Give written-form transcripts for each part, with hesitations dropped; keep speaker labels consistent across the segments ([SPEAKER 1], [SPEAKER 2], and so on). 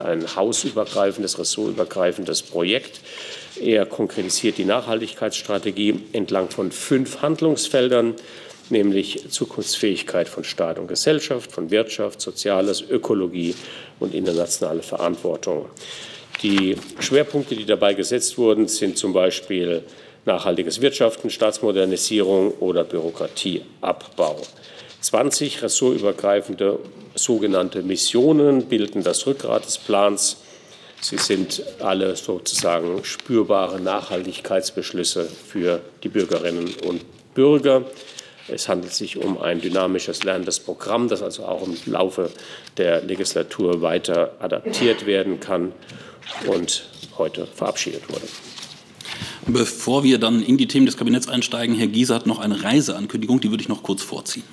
[SPEAKER 1] ein hausübergreifendes, ressortübergreifendes Projekt. Er konkretisiert die Nachhaltigkeitsstrategie entlang von 5 Handlungsfeldern, nämlich Zukunftsfähigkeit von Staat und Gesellschaft, von Wirtschaft, Soziales, Ökologie und internationale Verantwortung. Die Schwerpunkte, die dabei gesetzt wurden, sind zum Beispiel nachhaltiges Wirtschaften, Staatsmodernisierung oder Bürokratieabbau. 20 ressortübergreifende sogenannte Missionen bilden das Rückgrat des Plans. Sie sind alle sozusagen spürbare Nachhaltigkeitsbeschlüsse für die Bürgerinnen und Bürger. Es handelt sich um ein dynamisches lernendes Programm, das also auch im Laufe der Legislatur weiter adaptiert werden kann und heute verabschiedet wurde.
[SPEAKER 2] Bevor wir dann in die Themen des Kabinetts einsteigen, Herr Gysi hat noch eine Reiseankündigung, die würde ich noch kurz vorziehen.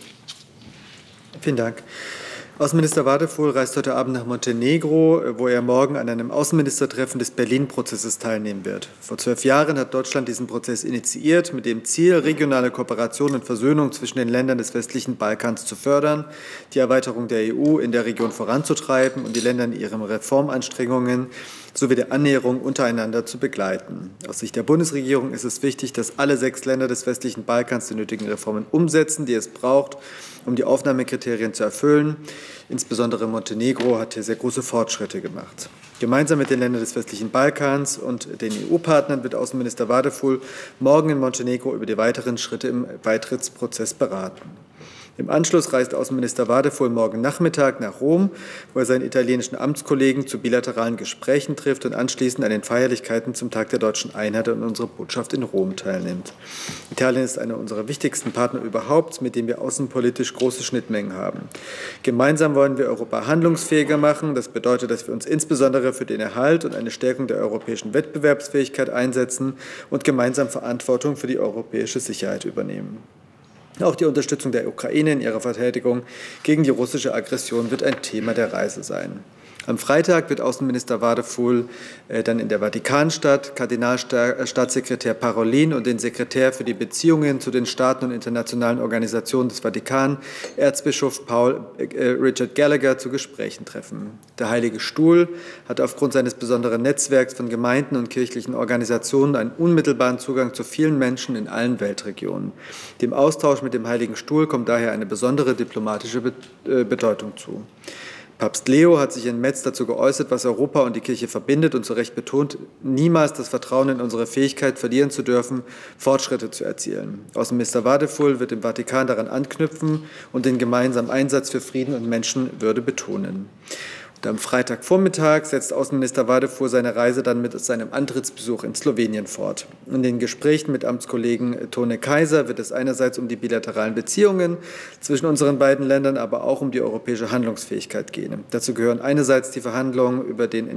[SPEAKER 3] Vielen Dank. Außenminister Wadefuhl reist heute Abend nach Montenegro, wo er morgen an einem Außenministertreffen des Berlin-Prozesses teilnehmen wird. Vor 12 Jahren hat Deutschland diesen Prozess initiiert, mit dem Ziel, regionale Kooperation und Versöhnung zwischen den Ländern des westlichen Balkans zu fördern, die Erweiterung der EU in der Region voranzutreiben und die Länder in ihren Reformanstrengungen sowie der Annäherung untereinander zu begleiten. Aus Sicht der Bundesregierung ist es wichtig, dass alle 6 Länder des westlichen Balkans die nötigen Reformen umsetzen, die es braucht, um die Aufnahmekriterien zu erfüllen. Insbesondere Montenegro hat hier sehr große Fortschritte gemacht. Gemeinsam mit den Ländern des westlichen Balkans und den EU-Partnern wird Außenminister Wadefuhl morgen in Montenegro über die weiteren Schritte im Beitrittsprozess beraten. Im Anschluss reist Außenminister Wadefuhl morgen Nachmittag nach Rom, wo er seinen italienischen Amtskollegen zu bilateralen Gesprächen trifft und anschließend an den Feierlichkeiten zum Tag der deutschen Einheit und unserer Botschaft in Rom teilnimmt. Italien ist einer unserer wichtigsten Partner überhaupt, mit dem wir außenpolitisch große Schnittmengen haben. Gemeinsam wollen wir Europa handlungsfähiger machen. Das bedeutet, dass wir uns insbesondere für den Erhalt und eine Stärkung der europäischen Wettbewerbsfähigkeit einsetzen und gemeinsam Verantwortung für die europäische Sicherheit übernehmen. Auch die Unterstützung der Ukraine in ihrer Verteidigung gegen die russische Aggression wird ein Thema der Reise sein. Am Freitag wird Außenminister Wadefuhl dann in der Vatikanstadt Kardinalstaatssekretär Parolin und den Sekretär für die Beziehungen zu den Staaten und internationalen Organisationen des Vatikan, Erzbischof Richard Gallagher, zu Gesprächen treffen. Der Heilige Stuhl hat aufgrund seines besonderen Netzwerks von Gemeinden und kirchlichen Organisationen einen unmittelbaren Zugang zu vielen Menschen in allen Weltregionen. Dem Austausch mit dem Heiligen Stuhl kommt daher eine besondere diplomatische Bedeutung zu. Papst Leo hat sich in Metz dazu geäußert, was Europa und die Kirche verbindet und zu Recht betont, niemals das Vertrauen in unsere Fähigkeit verlieren zu dürfen, Fortschritte zu erzielen. Außenminister Wadefuhl wird im Vatikan daran anknüpfen und den gemeinsamen Einsatz für Frieden und Menschenwürde betonen. Und am Freitagvormittag setzt Außenminister Wadefuhl seine Reise dann mit seinem Antrittsbesuch in Slowenien fort. In den Gesprächen mit Amtskollegen Tone Kaiser wird es einerseits um die bilateralen Beziehungen zwischen unseren beiden Ländern, aber auch um die europäische Handlungsfähigkeit gehen. Dazu gehören einerseits die Verhandlungen über den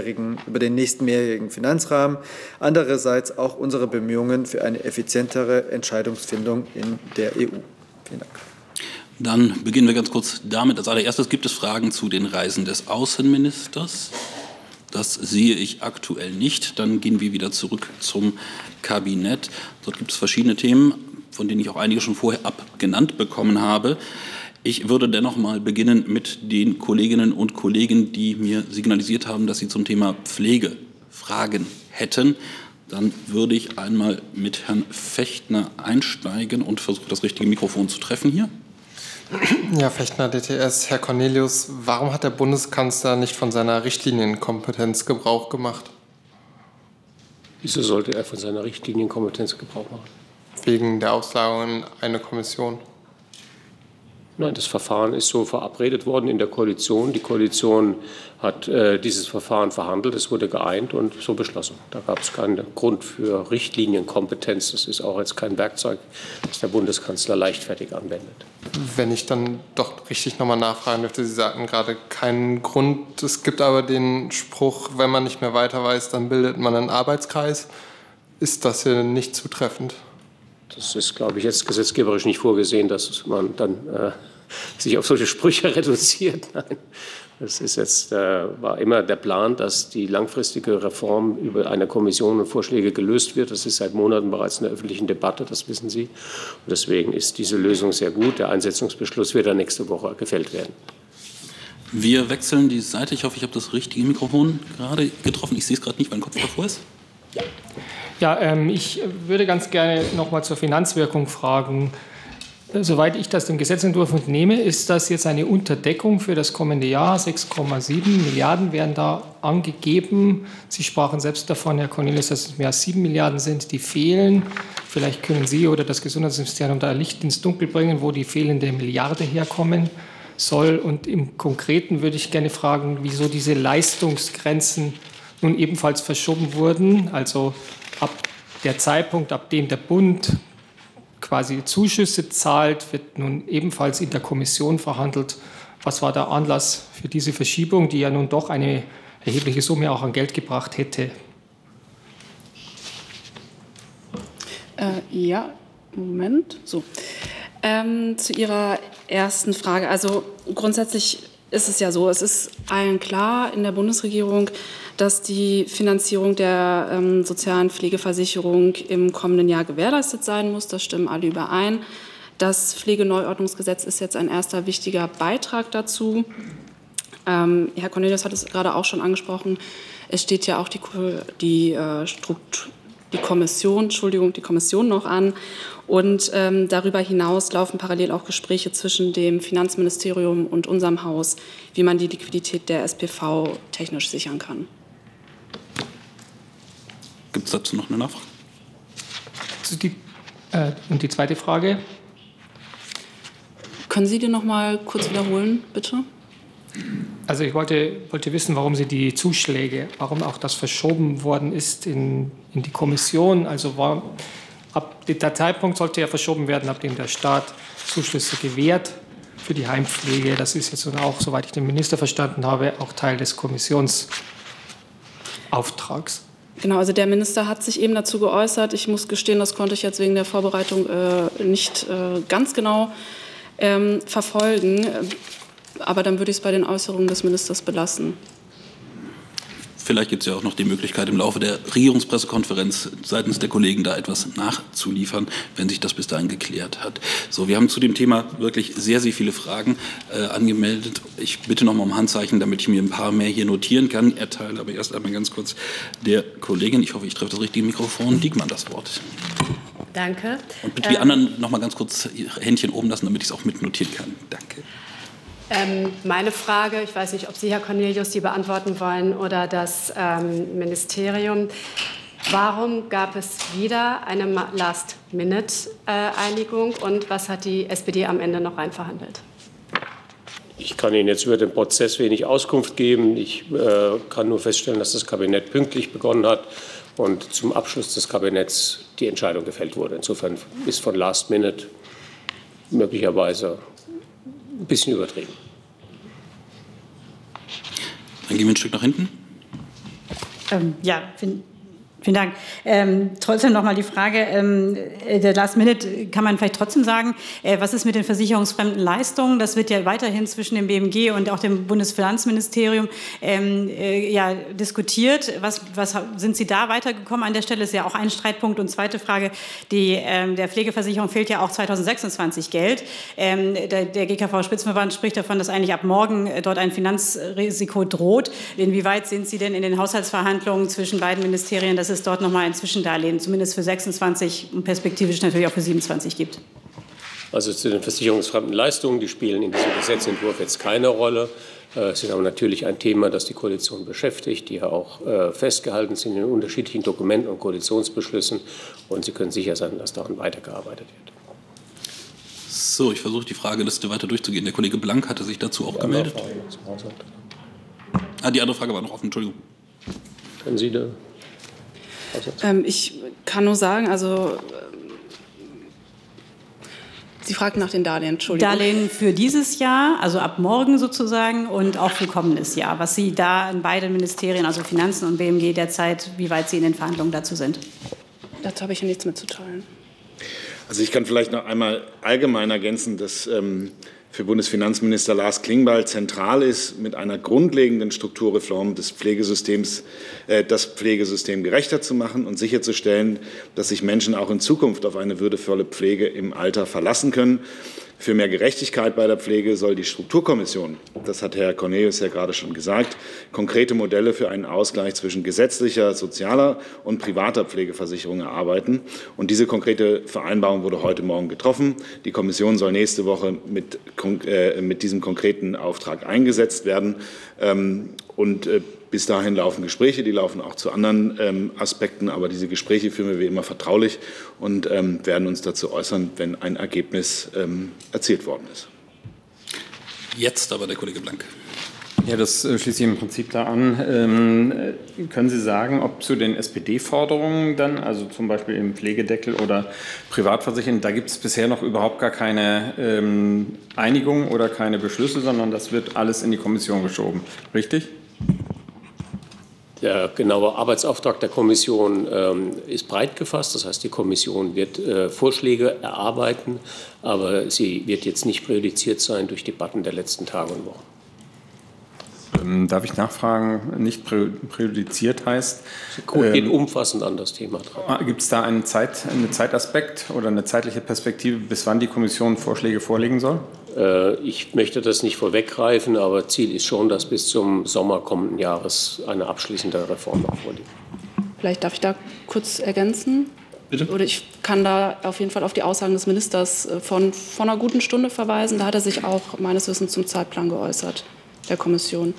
[SPEAKER 3] nächsten mehrjährigen Finanzrahmen, andererseits auch unsere Bemühungen für eine effizientere Entscheidungsfindung in der EU. Vielen Dank.
[SPEAKER 2] Dann beginnen wir ganz kurz damit. Als allererstes gibt es Fragen zu den Reisen des Außenministers. Das sehe ich aktuell nicht. Dann gehen wir wieder zurück zum Kabinett. Dort gibt es verschiedene Themen, von denen ich auch einige schon vorher abgenannt bekommen habe. Ich würde dennoch mal beginnen mit den Kolleginnen und Kollegen, die mir signalisiert haben, dass sie zum Thema Pflege Fragen hätten. Dann würde ich einmal mit Herrn Fechtner einsteigen und versuche, das richtige Mikrofon zu treffen hier.
[SPEAKER 4] Ja, Fechtner, DTS. Herr Cornelius, warum hat der Bundeskanzler nicht von seiner Richtlinienkompetenz Gebrauch gemacht?
[SPEAKER 1] Wieso sollte er von seiner Richtlinienkompetenz Gebrauch machen?
[SPEAKER 4] Wegen der Auslagerung in eine Kommission.
[SPEAKER 1] Nein, das Verfahren ist so verabredet worden in der Koalition. Die Koalition hat dieses Verfahren verhandelt, es wurde geeint und so beschlossen. Da gab es keinen Grund für Richtlinienkompetenz. Das ist auch jetzt kein Werkzeug, das der Bundeskanzler leichtfertig anwendet.
[SPEAKER 4] Wenn ich dann doch richtig nochmal nachfragen dürfte, Sie sagten gerade keinen Grund. Es gibt aber den Spruch, wenn man nicht mehr weiter weiß, dann bildet man einen Arbeitskreis. Ist das hier nicht zutreffend?
[SPEAKER 1] Das ist, glaube ich, jetzt gesetzgeberisch nicht vorgesehen, dass man dann sich auf solche Sprüche reduziert. Nein, das ist jetzt, war immer der Plan, dass die langfristige Reform über eine Kommission und Vorschläge gelöst wird. Das ist seit Monaten bereits in der öffentlichen Debatte, das wissen Sie. Und deswegen ist diese Lösung sehr gut. Der Einsetzungsbeschluss wird dann nächste Woche gefällt werden.
[SPEAKER 2] Wir wechseln die Seite. Ich hoffe, ich habe das richtige Mikrofon gerade getroffen. Ich sehe es gerade nicht, weil ein Kopf davor ist.
[SPEAKER 5] Ja, ich würde ganz gerne noch mal zur Finanzwirkung fragen. Soweit ich das dem Gesetzentwurf entnehme, ist das jetzt eine Unterdeckung für das kommende Jahr. 6,7 Milliarden werden da angegeben. Sie sprachen selbst davon, Herr Cornelius, dass es mehr als 7 Milliarden sind, die fehlen. Vielleicht können Sie oder das Gesundheitsministerium da Licht ins Dunkel bringen, wo die fehlende Milliarde herkommen soll. Und im Konkreten würde ich gerne fragen, wieso diese Leistungsgrenzen nun ebenfalls verschoben wurden. Also ab der Zeitpunkt, ab dem der Bund quasi Zuschüsse zahlt, wird nun ebenfalls in der Kommission verhandelt. Was war der Anlass für diese Verschiebung, die ja nun doch eine erhebliche Summe auch an Geld gebracht hätte?
[SPEAKER 6] Ja, Moment. So. Zu Ihrer ersten Frage. Also grundsätzlich ist es ja so, es ist allen klar in der Bundesregierung, dass die Finanzierung der sozialen Pflegeversicherung im kommenden Jahr gewährleistet sein muss. Das stimmen alle überein. Das Pflegeneuordnungsgesetz ist jetzt ein erster wichtiger Beitrag dazu. Herr Cornelius hat es gerade auch schon angesprochen. Es steht ja auch die Kommission noch an. Und darüber hinaus laufen parallel auch Gespräche zwischen dem Finanzministerium und unserem Haus, wie man die Liquidität der SPV technisch sichern kann.
[SPEAKER 2] Gibt es dazu noch eine Nachfrage?
[SPEAKER 5] Und die zweite Frage?
[SPEAKER 6] Können Sie die noch mal kurz wiederholen, bitte?
[SPEAKER 5] Also ich wollte wissen, warum Sie die Zuschläge, warum auch das verschoben worden ist in die Kommission. Also der Zeitpunkt sollte ja verschoben werden, ab dem der Staat Zuschüsse gewährt für die Heimpflege. Das ist jetzt auch, soweit ich den Minister verstanden habe, auch Teil des Kommissionsauftrags.
[SPEAKER 6] Genau, also der Minister hat sich eben dazu geäußert. Ich muss gestehen, das konnte ich jetzt wegen der Vorbereitung nicht ganz genau verfolgen. Aber dann würde ich es bei den Äußerungen des Ministers belassen.
[SPEAKER 2] Vielleicht gibt es ja auch noch die Möglichkeit, im Laufe der Regierungspressekonferenz seitens der Kollegen da etwas nachzuliefern, wenn sich das bis dahin geklärt hat. So, wir haben zu dem Thema wirklich sehr, sehr viele Fragen angemeldet. Ich bitte noch mal um Handzeichen, damit ich mir ein paar mehr hier notieren kann. Erteile aber erst einmal ganz kurz der Kollegin, ich hoffe, ich treffe das richtige Mikrofon, Diekmann das Wort.
[SPEAKER 7] Danke.
[SPEAKER 2] Und bitte die anderen noch mal ganz kurz ihre Händchen oben lassen, damit ich es auch mitnotieren kann. Danke.
[SPEAKER 7] Meine Frage, ich weiß nicht, ob Sie, Herr Cornelius, die beantworten wollen oder das Ministerium. Warum gab es wieder eine Last-Minute-Einigung und was hat die SPD am Ende noch reinverhandelt?
[SPEAKER 1] Ich kann Ihnen jetzt über den Prozess wenig Auskunft geben. Ich kann nur feststellen, dass das Kabinett pünktlich begonnen hat und zum Abschluss des Kabinetts die Entscheidung gefällt wurde. Insofern ist von Last Minute möglicherweise ein bisschen übertrieben.
[SPEAKER 2] Dann gehen wir ein Stück nach hinten.
[SPEAKER 8] Ja, vielen Dank. Trotzdem noch mal die Frage, der Last Minute kann man vielleicht trotzdem sagen, was ist mit den versicherungsfremden Leistungen? Das wird ja weiterhin zwischen dem BMG und auch dem Bundesfinanzministerium diskutiert. Was sind Sie da weitergekommen an der Stelle? Ist ja auch ein Streitpunkt. Und zweite Frage, der Pflegeversicherung fehlt ja auch 2026 Geld. Der GKV-Spitzenverband spricht davon, dass eigentlich ab morgen dort ein Finanzrisiko droht. Inwieweit sind Sie denn in den Haushaltsverhandlungen zwischen beiden Ministerien, dass es dort nochmal ein Zwischendarlehen, zumindest für 26 und perspektivisch natürlich auch für 27 gibt?
[SPEAKER 1] Also zu den versicherungsfremden Leistungen, die spielen in diesem Gesetzentwurf jetzt keine Rolle. Sind aber natürlich ein Thema, das die Koalition beschäftigt, die ja auch festgehalten sind in unterschiedlichen Dokumenten und Koalitionsbeschlüssen. Und Sie können sicher sein, dass daran weitergearbeitet wird.
[SPEAKER 2] So, ich versuche die Frageliste weiter durchzugehen. Der Kollege Blank hatte sich dazu auch gemeldet. Die andere Frage war noch offen, Entschuldigung.
[SPEAKER 1] Können Sie da?
[SPEAKER 6] Ich kann nur sagen, also Sie fragten nach den Darlehen, Entschuldigung.
[SPEAKER 8] Darlehen für dieses Jahr, also ab morgen sozusagen und auch für kommendes Jahr. Was Sie da in beiden Ministerien, also Finanzen und BMG derzeit, wie weit Sie in den Verhandlungen dazu sind?
[SPEAKER 6] Dazu habe ich ja nichts mitzuteilen.
[SPEAKER 9] Also ich kann vielleicht noch einmal allgemein ergänzen, dass für Bundesfinanzminister Lars Klingbeil zentral ist, mit einer grundlegenden Strukturreform des Pflegesystems das Pflegesystem gerechter zu machen und sicherzustellen, dass sich Menschen auch in Zukunft auf eine würdevolle Pflege im Alter verlassen können. Für mehr Gerechtigkeit bei der Pflege soll die Strukturkommission, das hat Herr Cornelius ja gerade schon gesagt, konkrete Modelle für einen Ausgleich zwischen gesetzlicher, sozialer und privater Pflegeversicherung erarbeiten. Und diese konkrete Vereinbarung wurde heute Morgen getroffen. Die Kommission soll nächste Woche mit diesem konkreten Auftrag eingesetzt werden. Bis dahin laufen Gespräche, die laufen auch zu anderen Aspekten, aber diese Gespräche führen wir wie immer vertraulich und werden uns dazu äußern, wenn ein Ergebnis erzielt worden ist.
[SPEAKER 2] Jetzt aber der Kollege Blank.
[SPEAKER 10] Ja, das schließt sich im Prinzip da an. Können Sie sagen, ob zu den SPD-Forderungen dann, also zum Beispiel im Pflegedeckel oder Privatversicherung, da gibt es bisher noch überhaupt gar keine Einigung oder keine Beschlüsse, sondern das wird alles in die Kommission geschoben, richtig?
[SPEAKER 1] Der genaue Arbeitsauftrag der Kommission ist breit gefasst. Das heißt, die Kommission wird Vorschläge erarbeiten, aber sie wird jetzt nicht präjudiziert sein durch Debatten der letzten Tage und Wochen.
[SPEAKER 10] Darf ich nachfragen, nicht präjudiziert heißt?
[SPEAKER 1] Geht umfassend an das Thema dran.
[SPEAKER 10] Gibt es da einen Zeitaspekt oder eine zeitliche Perspektive, bis wann die Kommission Vorschläge vorlegen soll?
[SPEAKER 1] Ich möchte das nicht vorweggreifen, aber Ziel ist schon, dass bis zum Sommer kommenden Jahres eine abschließende Reform vorliegt.
[SPEAKER 6] Vielleicht darf ich da kurz ergänzen? Bitte? Oder ich kann da auf jeden Fall auf die Aussagen des Ministers von einer guten Stunde verweisen. Da hat er sich auch meines Wissens zum Zeitplan geäußert, der Kommission.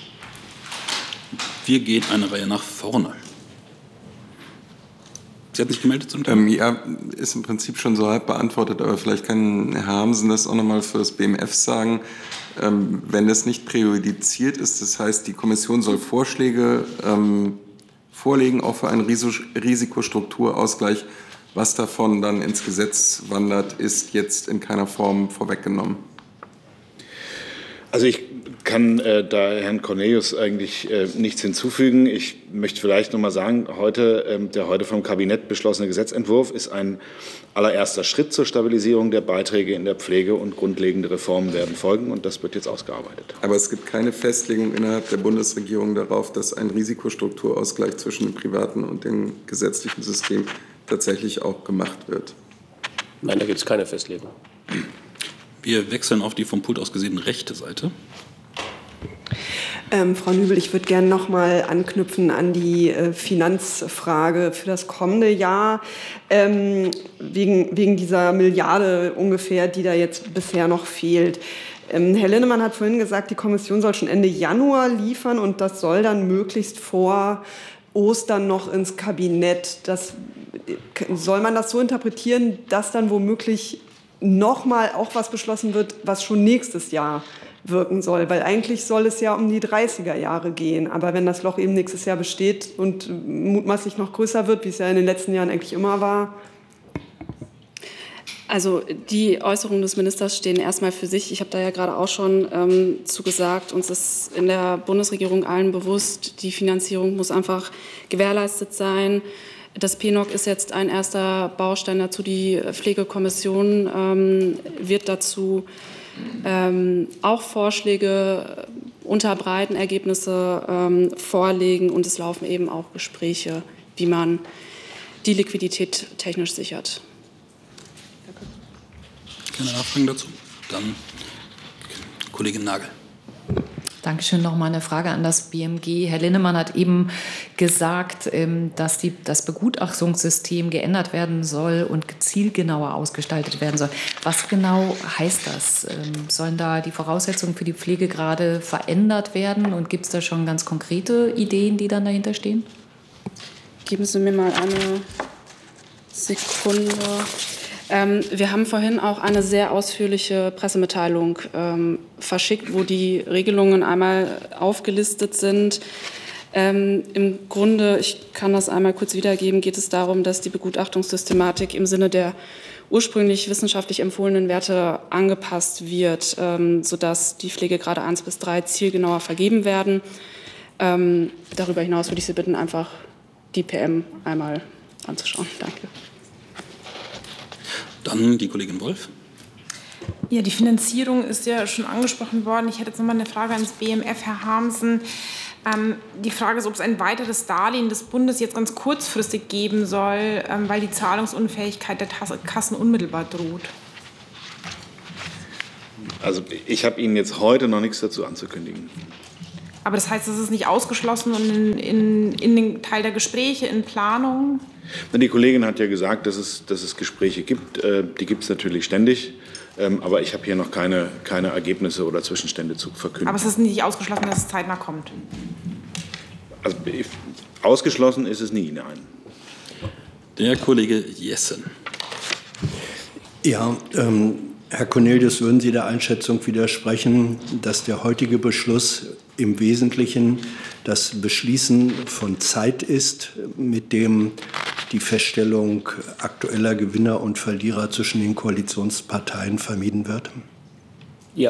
[SPEAKER 2] Wir gehen eine Reihe nach vorne. Sie hat sich gemeldet zum Thema?
[SPEAKER 11] Ja, ist im Prinzip schon so halb beantwortet, aber vielleicht kann Herr Harmsen das auch noch mal für das BMF sagen. Wenn das nicht präjudiziert ist, das heißt, die Kommission soll Vorschläge vorlegen, auch für einen Risikostrukturausgleich. Was davon dann ins Gesetz wandert, ist jetzt in keiner Form vorweggenommen.
[SPEAKER 9] Also ich kann da Herrn Cornelius eigentlich nichts hinzufügen. Ich möchte vielleicht noch mal sagen, der heute vom Kabinett beschlossene Gesetzentwurf ist ein allererster Schritt zur Stabilisierung der Beiträge in der Pflege und grundlegende Reformen werden folgen und das wird jetzt ausgearbeitet.
[SPEAKER 11] Aber es gibt keine Festlegung innerhalb der Bundesregierung darauf, dass ein Risikostrukturausgleich zwischen dem privaten und dem gesetzlichen System tatsächlich auch gemacht wird.
[SPEAKER 1] Nein, da gibt es keine Festlegung.
[SPEAKER 2] Wir wechseln auf die vom Pult aus gesehen rechte Seite.
[SPEAKER 12] Frau Nübel, ich würde gerne noch mal anknüpfen an die Finanzfrage für das kommende Jahr, wegen dieser Milliarde ungefähr, die da jetzt bisher noch fehlt. Herr Linnemann hat vorhin gesagt, die Kommission soll schon Ende Januar liefern und das soll dann möglichst vor Ostern noch ins Kabinett. Soll man das so interpretieren, dass dann womöglich noch mal auch was beschlossen wird, was schon nächstes Jahr wirken soll, weil eigentlich soll es ja um die 30er Jahre gehen. Aber wenn das Loch eben nächstes Jahr besteht und mutmaßlich noch größer wird, wie es ja in den letzten Jahren eigentlich immer war.
[SPEAKER 6] Also die Äußerungen des Ministers stehen erstmal für sich. Ich habe da ja gerade auch schon zugesagt, uns ist in der Bundesregierung allen bewusst, die Finanzierung muss einfach gewährleistet sein. Das PNOC ist jetzt ein erster Baustein dazu. Die Pflegekommission wird dazu auch Vorschläge unterbreiten, Ergebnisse vorlegen und es laufen eben auch Gespräche, wie man die Liquidität technisch sichert.
[SPEAKER 2] Keine Nachfragen dazu? Dann Kollegin Nagel.
[SPEAKER 13] Dankeschön. Noch mal eine Frage an das BMG. Herr Linnemann hat eben gesagt, dass das Begutachtungssystem geändert werden soll und zielgenauer ausgestaltet werden soll. Was genau heißt das? Sollen da die Voraussetzungen für die Pflege gerade verändert werden? Und gibt es da schon ganz konkrete Ideen, die dann dahinter stehen?
[SPEAKER 6] Geben Sie mir mal eine Sekunde. Wir haben vorhin auch eine sehr ausführliche Pressemitteilung verschickt, wo die Regelungen einmal aufgelistet sind. Im Grunde, ich kann das einmal kurz wiedergeben, geht es darum, dass die Begutachtungssystematik im Sinne der ursprünglich wissenschaftlich empfohlenen Werte angepasst wird, sodass die Pflegegrade 1 bis 3 zielgenauer vergeben werden. Darüber hinaus würde ich Sie bitten, einfach die PM einmal anzuschauen. Danke.
[SPEAKER 2] Dann die Kollegin Wolf.
[SPEAKER 14] Ja, die Finanzierung ist ja schon angesprochen worden. Ich hätte jetzt noch mal eine Frage ans BMF, Herr Harmsen. Die Frage ist, ob es ein weiteres Darlehen des Bundes jetzt ganz kurzfristig geben soll, weil die Zahlungsunfähigkeit der Kassen unmittelbar droht.
[SPEAKER 9] Also ich habe Ihnen jetzt heute noch nichts dazu anzukündigen.
[SPEAKER 14] Aber das heißt, es ist nicht ausgeschlossen und in den Teil der Gespräche, in Planung?
[SPEAKER 9] Die Kollegin hat ja gesagt, dass es Gespräche gibt. Die gibt es natürlich ständig. Aber ich habe hier noch keine Ergebnisse oder Zwischenstände zu verkünden.
[SPEAKER 14] Aber es ist nicht ausgeschlossen, dass es zeitnah kommt?
[SPEAKER 9] Also ausgeschlossen ist es nie, nein.
[SPEAKER 2] Der Kollege Jessen.
[SPEAKER 15] Ja, Herr Cornelius, würden Sie der Einschätzung widersprechen, dass der heutige Beschluss im Wesentlichen das Beschließen von Zeit ist, mit dem die Feststellung aktueller Gewinner und Verlierer zwischen den Koalitionsparteien vermieden wird?
[SPEAKER 1] Ja.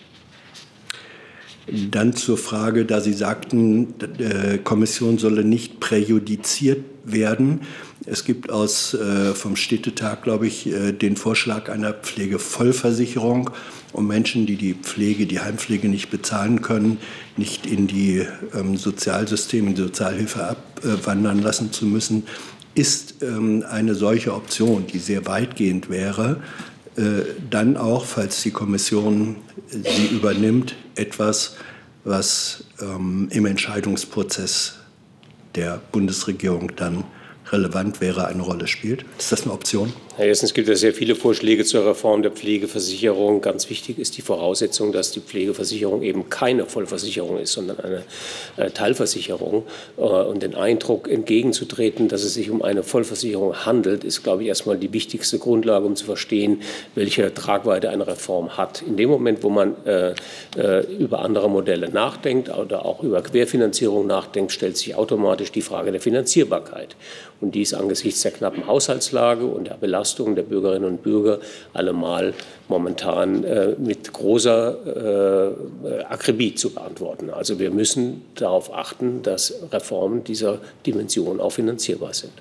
[SPEAKER 15] Dann zur Frage, da Sie sagten, die Kommission solle nicht präjudiziert werden. Es gibt vom Städtetag, glaube ich, den Vorschlag einer Pflegevollversicherung, um Menschen, die die Heimpflege nicht bezahlen können, nicht in die Sozialsysteme, in die Sozialhilfe abwandern lassen zu müssen. Ist eine solche Option, die sehr weitgehend wäre, dann auch, falls die Kommission sie übernimmt, etwas, was im Entscheidungsprozess der Bundesregierung dann relevant wäre, eine Rolle spielt? Ist das eine Option?
[SPEAKER 1] Herr Jessen, es gibt ja sehr viele Vorschläge zur Reform der Pflegeversicherung. Ganz wichtig ist die Voraussetzung, dass die Pflegeversicherung eben keine Vollversicherung ist, sondern eine Teilversicherung. Und den Eindruck entgegenzutreten, dass es sich um eine Vollversicherung handelt, ist, glaube ich, erstmal die wichtigste Grundlage, um zu verstehen, welche Tragweite eine Reform hat. In dem Moment, wo man über andere Modelle nachdenkt oder auch über Querfinanzierung nachdenkt, stellt sich automatisch die Frage der Finanzierbarkeit. Und dies angesichts der knappen Haushaltslage und der Belastung der Bürgerinnen und Bürger allemal momentan mit großer Akribie zu beantworten. Also wir müssen darauf achten, dass Reformen dieser Dimension auch finanzierbar sind.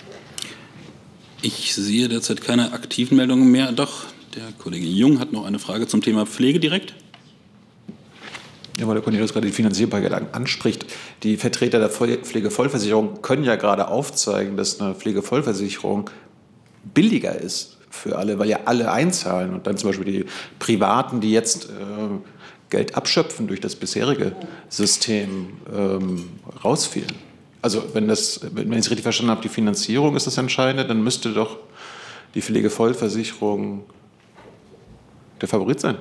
[SPEAKER 2] Ich sehe derzeit keine aktiven Meldungen mehr. Doch, der Kollege Jung hat noch eine Frage zum Thema Pflege direkt.
[SPEAKER 16] Ja, weil der Cornelius gerade die Finanzierbarkeit anspricht. Die Vertreter der Pflegevollversicherung können ja gerade aufzeigen, dass eine Pflegevollversicherung billiger ist für alle, weil ja alle einzahlen und dann zum Beispiel die Privaten, die jetzt Geld abschöpfen durch das bisherige System, rausfielen. Also wenn ich es richtig verstanden habe, die Finanzierung ist das Entscheidende, dann müsste doch die Pflegevollversicherung der Favorit sein.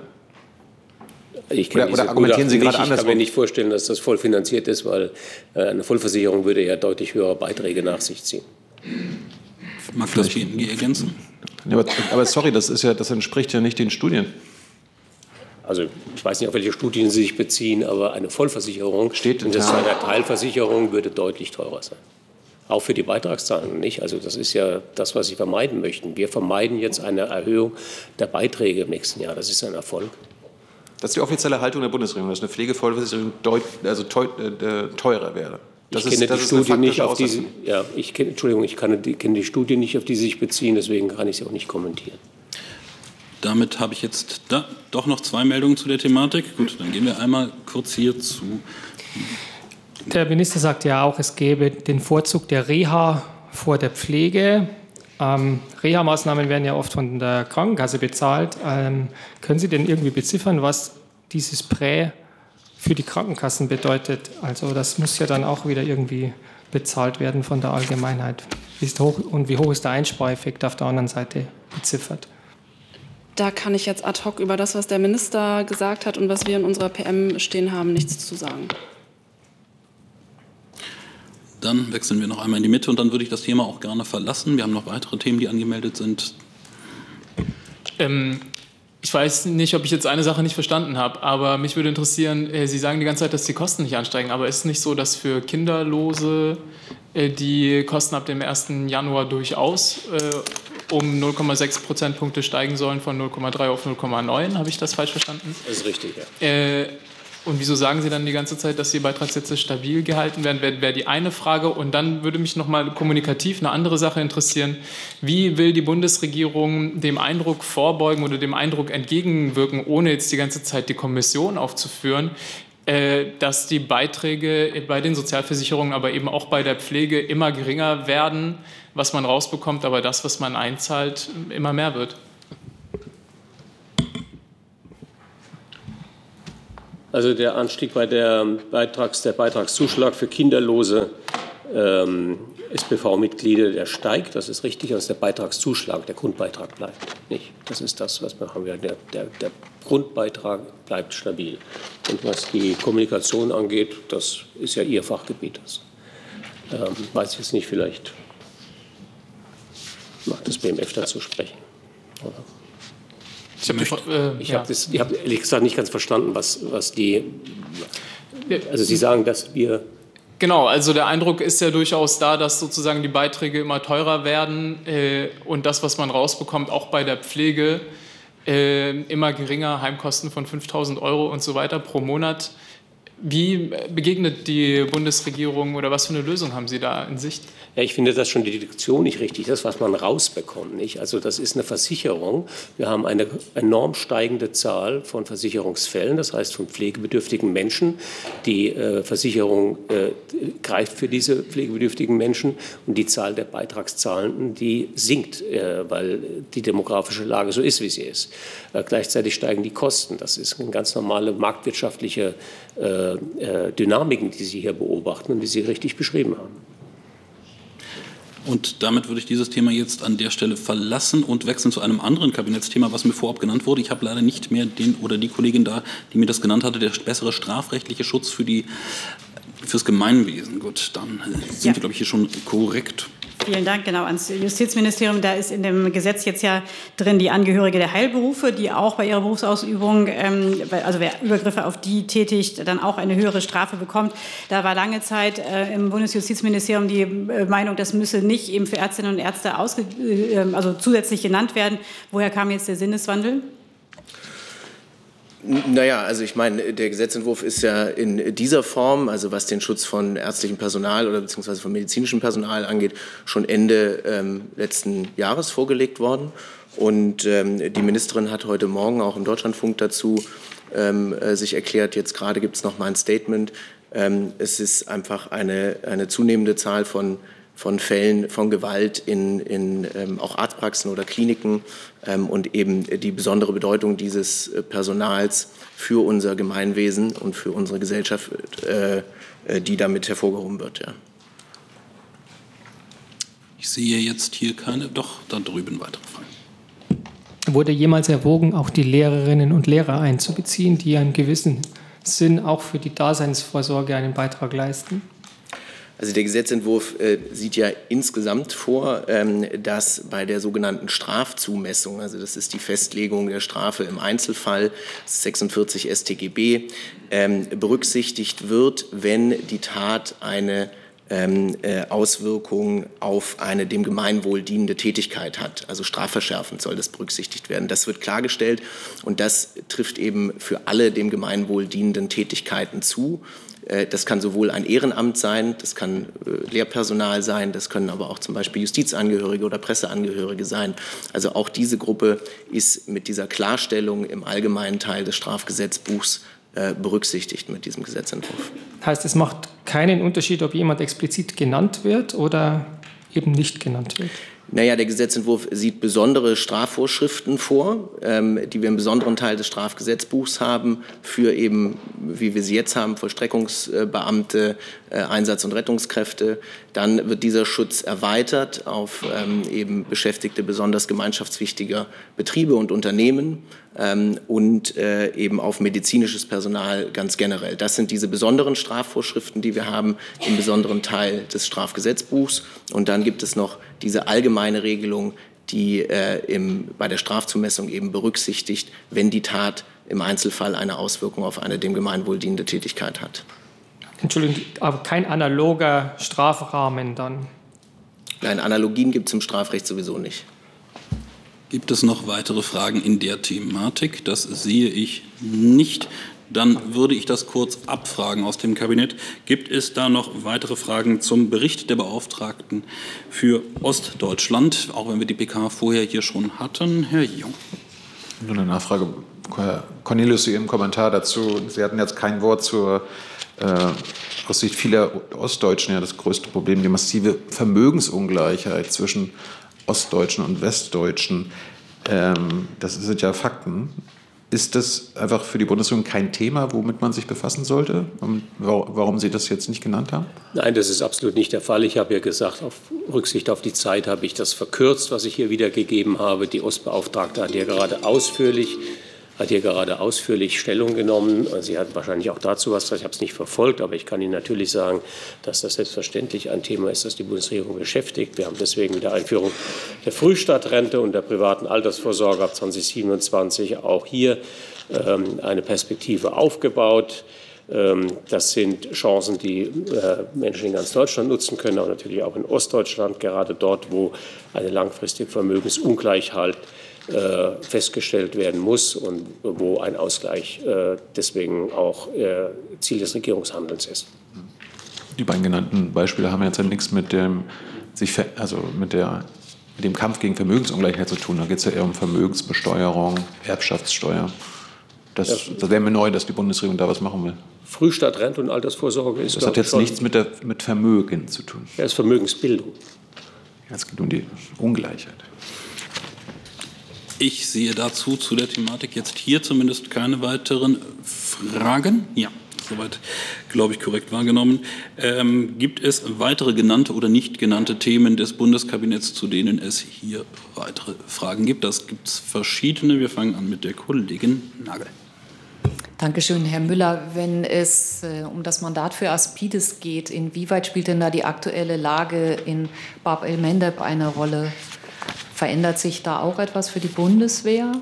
[SPEAKER 1] Oder argumentieren Sie gerade anders? Ich kann mir nicht vorstellen, dass das voll finanziert ist, weil eine Vollversicherung würde ja deutlich höhere Beiträge nach sich ziehen.
[SPEAKER 2] Mag das BMG ergänzen?
[SPEAKER 16] Ja, aber sorry, das entspricht ja nicht den Studien.
[SPEAKER 1] Also ich weiß nicht, auf welche Studien Sie sich beziehen, aber eine Vollversicherung und das zu einer Teilversicherung würde deutlich teurer sein. Auch für die Beitragszahlungen nicht. Also das ist ja das, was Sie vermeiden möchten. Wir vermeiden jetzt eine Erhöhung der Beiträge im nächsten Jahr. Das ist ein Erfolg. Das ist die offizielle Haltung der Bundesregierung, dass eine Pflegevollversicherung teurer wäre. Ich kenne die Studie nicht, auf die Sie, ich kenne die Studie nicht, auf die Sie sich beziehen, deswegen kann ich sie auch nicht kommentieren.
[SPEAKER 2] Damit habe ich jetzt doch noch zwei Meldungen zu der Thematik. Gut, dann gehen wir einmal kurz hier zu.
[SPEAKER 5] Der Minister sagt ja auch, es gäbe den Vorzug der Reha vor der Pflege. Reha-Maßnahmen werden ja oft von der Krankenkasse bezahlt. Können Sie denn irgendwie beziffern, was dieses Prä für die Krankenkassen bedeutet? Also das muss ja dann auch wieder irgendwie bezahlt werden von der Allgemeinheit. Wie hoch ist der Einspareffekt auf der anderen Seite beziffert?
[SPEAKER 6] Da kann ich jetzt ad hoc über das, was der Minister gesagt hat und was wir in unserer PM stehen haben, nichts zu sagen.
[SPEAKER 2] Dann wechseln wir noch einmal in die Mitte und dann würde ich das Thema auch gerne verlassen. Wir haben noch weitere Themen, die angemeldet sind.
[SPEAKER 17] Ich weiß nicht, ob ich jetzt eine Sache nicht verstanden habe, aber mich würde interessieren, Sie sagen die ganze Zeit, dass die Kosten nicht ansteigen, aber ist es nicht so, dass für Kinderlose die Kosten ab dem 1. Januar durchaus um 0,6 Prozentpunkte steigen sollen, von 0,3 auf 0,9? Habe ich das falsch verstanden?
[SPEAKER 1] Das ist richtig, ja.
[SPEAKER 17] Und wieso sagen Sie dann die ganze Zeit, dass die Beitragssätze stabil gehalten werden? Wäre die eine Frage. Und dann würde mich noch mal kommunikativ eine andere Sache interessieren. Wie will die Bundesregierung dem Eindruck vorbeugen oder dem Eindruck entgegenwirken, ohne jetzt die ganze Zeit die Kommission aufzuführen, dass die Beiträge bei den Sozialversicherungen, aber eben auch bei der Pflege immer geringer werden, was man rausbekommt, aber das, was man einzahlt, immer mehr wird?
[SPEAKER 1] Also der Anstieg bei der Beitragszuschlag für kinderlose SPV-Mitglieder, der steigt, das ist richtig, also der Beitragszuschlag, der Grundbeitrag bleibt nicht. Das ist das, was wir haben. Der Grundbeitrag bleibt stabil. Und was die Kommunikation angeht, das ist ja Ihr Fachgebiet. Das weiß ich jetzt nicht, vielleicht macht das BMF dazu sprechen. Oder? Ich habe ehrlich gesagt nicht ganz verstanden, was die. Also Sie sagen, dass wir.
[SPEAKER 17] Genau, also der Eindruck ist ja durchaus da, dass sozusagen die Beiträge immer teurer werden und das, was man rausbekommt, auch bei der Pflege, immer geringer, Heimkosten von 5.000 € und so weiter pro Monat. Wie begegnet die Bundesregierung oder was für eine Lösung haben Sie da in Sicht?
[SPEAKER 1] Ja, ich finde das schon die Deduktion nicht richtig, das, was man rausbekommt. Nicht? Also das ist eine Versicherung. Wir haben eine enorm steigende Zahl von Versicherungsfällen, das heißt von pflegebedürftigen Menschen. Die Versicherung greift für diese pflegebedürftigen Menschen und die Zahl der Beitragszahlenden, die sinkt, weil die demografische Lage so ist, wie sie ist. Gleichzeitig steigen die Kosten. Das ist eine ganz normale marktwirtschaftliche Dynamiken, die Sie hier beobachten und die Sie richtig beschrieben haben.
[SPEAKER 2] Und damit würde ich dieses Thema jetzt an der Stelle verlassen und wechseln zu einem anderen Kabinettsthema, was mir vorab genannt wurde. Ich habe leider nicht mehr den oder die Kollegin da, die mir das genannt hatte, der bessere strafrechtliche Schutz fürs Gemeinwesen. Gut, dann sind wir, glaube ich, hier schon korrekt.
[SPEAKER 8] Vielen Dank, genau, ans Justizministerium. Da ist in dem Gesetz jetzt ja drin die Angehörige der Heilberufe, die auch bei ihrer Berufsausübung, also wer Übergriffe auf die tätigt, dann auch eine höhere Strafe bekommt. Da war lange Zeit im Bundesjustizministerium die Meinung, das müsse nicht eben für Ärztinnen und Ärzte also zusätzlich genannt werden. Woher kam jetzt der Sinneswandel?
[SPEAKER 18] Naja, also ich meine, der Gesetzentwurf ist ja in dieser Form, also was den Schutz von ärztlichem Personal oder beziehungsweise von medizinischem Personal angeht, schon Ende letzten Jahres vorgelegt worden. Und die Ministerin hat heute Morgen auch im Deutschlandfunk dazu sich erklärt, jetzt gerade gibt es noch mal ein Statement. Es ist einfach eine zunehmende Zahl von Fällen von Gewalt in auch Arztpraxen oder Kliniken und eben die besondere Bedeutung dieses Personals für unser Gemeinwesen und für unsere Gesellschaft, die damit hervorgehoben wird. Ja.
[SPEAKER 2] Ich sehe jetzt hier keine, doch, da drüben weitere Fragen.
[SPEAKER 5] Wurde jemals erwogen, auch die Lehrerinnen und Lehrer einzubeziehen, die einen gewissen Sinn auch für die Daseinsvorsorge einen Beitrag leisten?
[SPEAKER 18] Also der Gesetzentwurf sieht ja insgesamt vor, dass bei der sogenannten Strafzumessung, also das ist die Festlegung der Strafe im Einzelfall, 46 StGB, berücksichtigt wird, wenn die Tat eine Auswirkung auf eine dem Gemeinwohl dienende Tätigkeit hat. Also strafverschärfend soll das berücksichtigt werden. Das wird klargestellt und das trifft eben für alle dem Gemeinwohl dienenden Tätigkeiten zu. Das kann sowohl ein Ehrenamt sein, das kann Lehrpersonal sein, das können aber auch zum Beispiel Justizangehörige oder Presseangehörige sein. Also auch diese Gruppe ist mit dieser Klarstellung im allgemeinen Teil des Strafgesetzbuchs berücksichtigt mit diesem Gesetzentwurf.
[SPEAKER 5] Heißt, es macht keinen Unterschied, ob jemand explizit genannt wird oder eben nicht genannt wird?
[SPEAKER 18] Naja, der Gesetzentwurf sieht besondere Strafvorschriften vor, die wir im besonderen Teil des Strafgesetzbuchs haben, für eben, wie wir sie jetzt haben, Vollstreckungsbeamte, Einsatz- und Rettungskräfte. Dann wird dieser Schutz erweitert auf eben Beschäftigte besonders gemeinschaftswichtiger Betriebe und Unternehmen und eben auf medizinisches Personal ganz generell. Das sind diese besonderen Strafvorschriften, die wir haben im besonderen Teil des Strafgesetzbuchs. Und dann gibt es noch diese allgemeine Regelung, die bei der Strafzumessung eben berücksichtigt, wenn die Tat im Einzelfall eine Auswirkung auf eine dem Gemeinwohl dienende Tätigkeit hat.
[SPEAKER 5] Entschuldigung, aber kein analoger Strafrahmen dann?
[SPEAKER 18] Nein, Analogien gibt es im Strafrecht sowieso nicht.
[SPEAKER 2] Gibt es noch weitere Fragen in der Thematik? Das sehe ich nicht. Dann würde ich das kurz abfragen aus dem Kabinett. Gibt es da noch weitere Fragen zum Bericht der Beauftragten für Ostdeutschland, auch wenn wir die PK vorher hier schon hatten? Herr Jung.
[SPEAKER 16] Nur eine Nachfrage. Herr Cornelius, zu Ihrem Kommentar dazu. Sie hatten jetzt kein Wort aus Sicht vieler Ostdeutschen ja das größte Problem, die massive Vermögensungleichheit zwischen Ostdeutschen und Westdeutschen. Das sind ja Fakten. Ist das einfach für die Bundesregierung kein Thema, womit man sich befassen sollte? Und warum Sie das jetzt nicht genannt haben?
[SPEAKER 1] Nein, das ist absolut nicht der Fall. Ich habe ja gesagt, auf Rücksicht auf die Zeit habe ich das verkürzt, was ich hier wiedergegeben habe. Die Ostbeauftragte hat hier gerade ausführlich Stellung genommen. Sie hat wahrscheinlich auch dazu was gesagt. Ich habe es nicht verfolgt, aber ich kann Ihnen natürlich sagen, dass das selbstverständlich ein Thema ist, das die Bundesregierung beschäftigt. Wir haben deswegen mit der Einführung der Frühstadtrente und der privaten Altersvorsorge ab 2027 auch hier eine Perspektive aufgebaut. Das sind Chancen, die Menschen in ganz Deutschland nutzen können, aber natürlich auch in Ostdeutschland, gerade dort, wo eine langfristige Vermögensungleichheit festgestellt werden muss und wo ein Ausgleich deswegen auch Ziel des Regierungshandelns ist.
[SPEAKER 16] Die beiden genannten Beispiele haben jetzt ja nichts mit dem Kampf gegen Vermögensungleichheit zu tun. Da geht es ja eher um Vermögensbesteuerung, Erbschaftssteuer. Das wäre mir neu, dass die Bundesregierung da was machen will.
[SPEAKER 1] Frühstadtrente und Altersvorsorge ist.
[SPEAKER 16] Das hat jetzt nichts mit Vermögen zu tun.
[SPEAKER 1] Ja, das ist Vermögensbildung.
[SPEAKER 16] Es geht um die Ungleichheit.
[SPEAKER 2] Ich sehe dazu zu der Thematik jetzt hier zumindest keine weiteren Fragen. Ja, soweit, glaube ich, korrekt wahrgenommen. Gibt es weitere genannte oder nicht genannte Themen des Bundeskabinetts, zu denen es hier weitere Fragen gibt? Das gibt es verschiedene. Wir fangen an mit der Kollegin Nagel.
[SPEAKER 13] Dankeschön, Herr Müller. Wenn es um das Mandat für Aspides geht, inwieweit spielt denn da die aktuelle Lage in Bab el-Mandeb eine Rolle? Verändert sich da auch etwas für die Bundeswehr?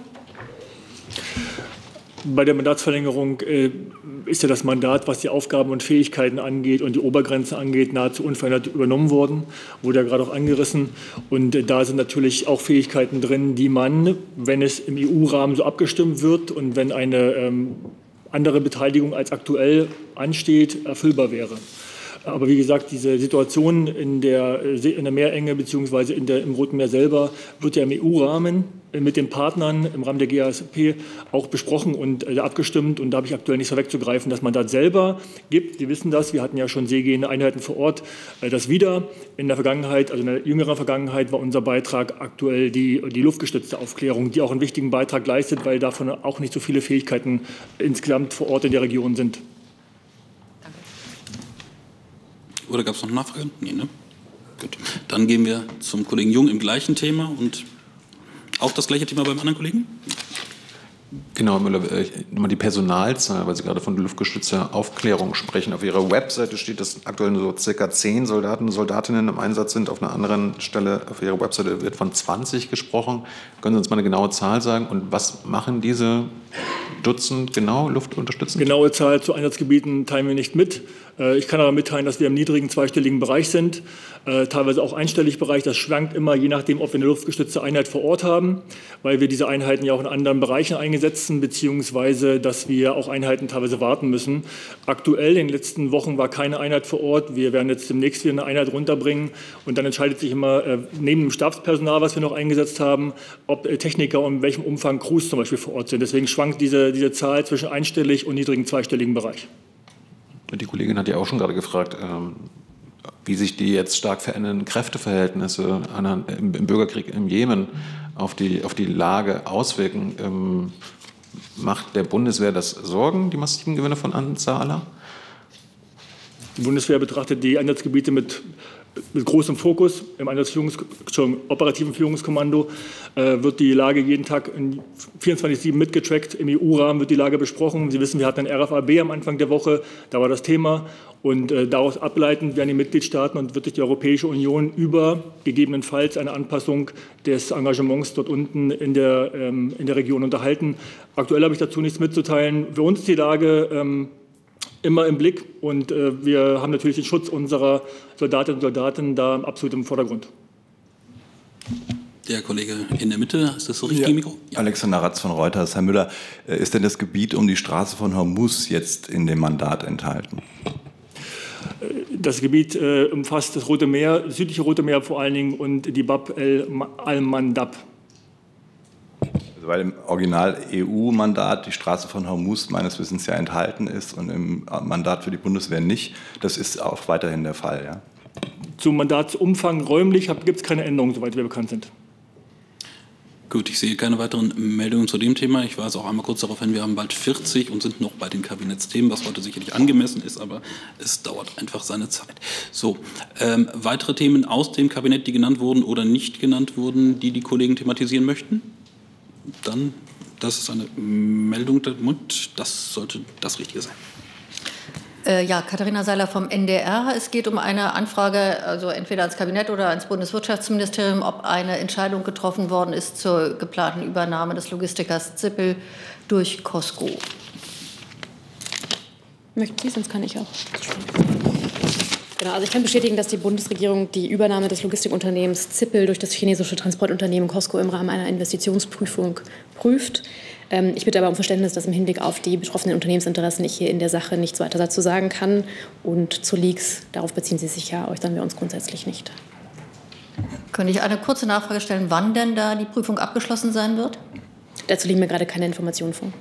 [SPEAKER 19] Bei der Mandatsverlängerung ist ja das Mandat, was die Aufgaben und Fähigkeiten angeht und die Obergrenzen angeht, nahezu unverändert übernommen worden. Wurde ja gerade auch angerissen. Und da sind natürlich auch Fähigkeiten drin, die man, wenn es im EU-Rahmen so abgestimmt wird und wenn eine andere Beteiligung als aktuell ansteht, erfüllbar wäre. Aber wie gesagt, diese Situation in der Meerenge bzw. im Roten Meer selber wird ja im EU-Rahmen mit den Partnern im Rahmen der GASP auch besprochen und abgestimmt. Und da habe ich aktuell nicht so wegzugreifen. Das Mandat selber gibt, Sie wissen das, wir hatten ja schon seegehende Einheiten vor Ort, das wieder. In der Vergangenheit, also in der jüngeren Vergangenheit, war unser Beitrag aktuell die luftgestützte Aufklärung, die auch einen wichtigen Beitrag leistet, weil davon auch nicht so viele Fähigkeiten insgesamt vor Ort in der Region sind.
[SPEAKER 2] Oder gab es noch eine Nachfrage? Nee, ne? Gut. Dann gehen wir zum Kollegen Jung im gleichen Thema und auch das gleiche Thema beim anderen Kollegen?
[SPEAKER 16] Genau, Herr Müller, nochmal die Personalzahl, weil Sie gerade von luftgestützter Aufklärung sprechen. Auf Ihrer Webseite steht, dass aktuell nur so ca. 10 Soldaten und Soldatinnen im Einsatz sind. Auf einer anderen Stelle auf Ihrer Webseite wird von 20 gesprochen. Können Sie uns mal eine genaue Zahl sagen? Und was machen diese Dutzend genau luftunterstützend?
[SPEAKER 19] Genaue Zahl zu Einsatzgebieten teilen wir nicht mit. Ich kann aber mitteilen, dass wir im niedrigen zweistelligen Bereich sind, teilweise auch einstellig Bereich. Das schwankt immer, je nachdem, ob wir eine luftgestützte Einheit vor Ort haben, weil wir diese Einheiten ja auch in anderen Bereichen eingesetzen, beziehungsweise dass wir auch Einheiten teilweise warten müssen. Aktuell in den letzten Wochen war keine Einheit vor Ort. Wir werden jetzt demnächst wieder eine Einheit runterbringen und dann entscheidet sich immer neben dem Stabspersonal, was wir noch eingesetzt haben, ob Techniker und in welchem Umfang Crews zum Beispiel vor Ort sind. Deswegen schwankt diese Zahl zwischen einstellig und niedrigen zweistelligen Bereich.
[SPEAKER 16] Die Kollegin hat ja auch schon gerade gefragt, wie sich die jetzt stark verändernden Kräfteverhältnisse im Bürgerkrieg im Jemen auf die Lage auswirken. Macht der Bundeswehr das Sorgen, die massiven Gewinne von Ansar Allah?
[SPEAKER 19] Die Bundeswehr betrachtet die Einsatzgebiete mit großem Fokus. Im operativen Führungskommando wird die Lage jeden Tag 24/7 mitgetrackt. Im EU-Rahmen wird die Lage besprochen. Sie wissen, wir hatten ein RFAB am Anfang der Woche, da war das Thema. Und daraus ableitend werden die Mitgliedstaaten und wird sich die Europäische Union über gegebenenfalls eine Anpassung des Engagements dort unten in der Region unterhalten. Aktuell habe ich dazu nichts mitzuteilen. Für uns ist die Lage immer im Blick und wir haben natürlich den Schutz unserer Soldatinnen und Soldaten da absolut im Vordergrund.
[SPEAKER 2] Der Kollege in der Mitte, ist das so richtig, Mikro?
[SPEAKER 20] Ja. Alexander Ratz von Reuters. Herr Müller, ist denn das Gebiet um die Straße von Hormuz jetzt in dem Mandat enthalten?
[SPEAKER 19] Das Gebiet umfasst das Rote Meer, das südliche Rote Meer vor allen Dingen und die Bab el-Mandab.
[SPEAKER 20] Also weil im Original-EU-Mandat die Straße von Hormuz meines Wissens ja enthalten ist und im Mandat für die Bundeswehr nicht. Das ist auch weiterhin der Fall, ja?
[SPEAKER 19] Zum Mandatsumfang räumlich gibt es keine Änderungen, soweit wir bekannt sind.
[SPEAKER 2] Gut, ich sehe keine weiteren Meldungen zu dem Thema. Ich weise auch einmal kurz darauf hin, wir haben bald 40 und sind noch bei den Kabinettsthemen, was heute sicherlich angemessen ist, aber es dauert einfach seine Zeit. So, weitere Themen aus dem Kabinett, die genannt wurden oder nicht genannt wurden, die Kollegen thematisieren möchten? Dann, das ist eine Meldung, das sollte das Richtige sein.
[SPEAKER 21] Ja, Katharina Seiler vom NDR. Es geht um eine Anfrage, also entweder ans Kabinett oder ans Bundeswirtschaftsministerium, ob eine Entscheidung getroffen worden ist zur geplanten Übernahme des Logistikers Zippel durch Cosco.
[SPEAKER 22] Möchten Sie, sonst kann ich auch. Genau, also ich kann bestätigen, dass die Bundesregierung die Übernahme des Logistikunternehmens Zippel durch das chinesische Transportunternehmen Cosco im Rahmen einer Investitionsprüfung prüft. Ich bitte aber um Verständnis, dass im Hinblick auf die betroffenen Unternehmensinteressen ich hier in der Sache nichts weiter dazu sagen kann. Und zu Leaks, darauf beziehen Sie sich ja, äußern wir uns grundsätzlich nicht.
[SPEAKER 21] Könnte ich eine kurze Nachfrage stellen, wann denn da die Prüfung abgeschlossen sein wird?
[SPEAKER 22] Dazu liegen mir gerade keine Informationen vor.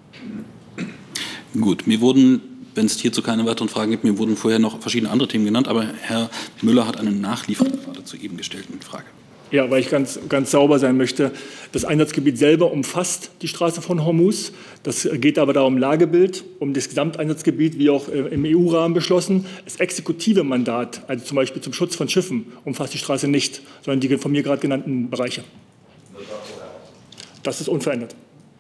[SPEAKER 2] Gut, mir wurden, wenn es hierzu keine weiteren Fragen gibt, mir wurden vorher noch verschiedene andere Themen genannt, aber Herr Müller hat eine Nachlieferung zur eben gestellten Frage.
[SPEAKER 19] Ja, weil ich ganz sauber sein möchte. Das Einsatzgebiet selber umfasst die Straße von Hormuz. Das geht aber da um Lagebild, um das Gesamteinsatzgebiet, wie auch im EU-Rahmen beschlossen. Das exekutive Mandat, also zum Beispiel zum Schutz von Schiffen, umfasst die Straße nicht, sondern die von mir gerade genannten Bereiche. Das ist unverändert.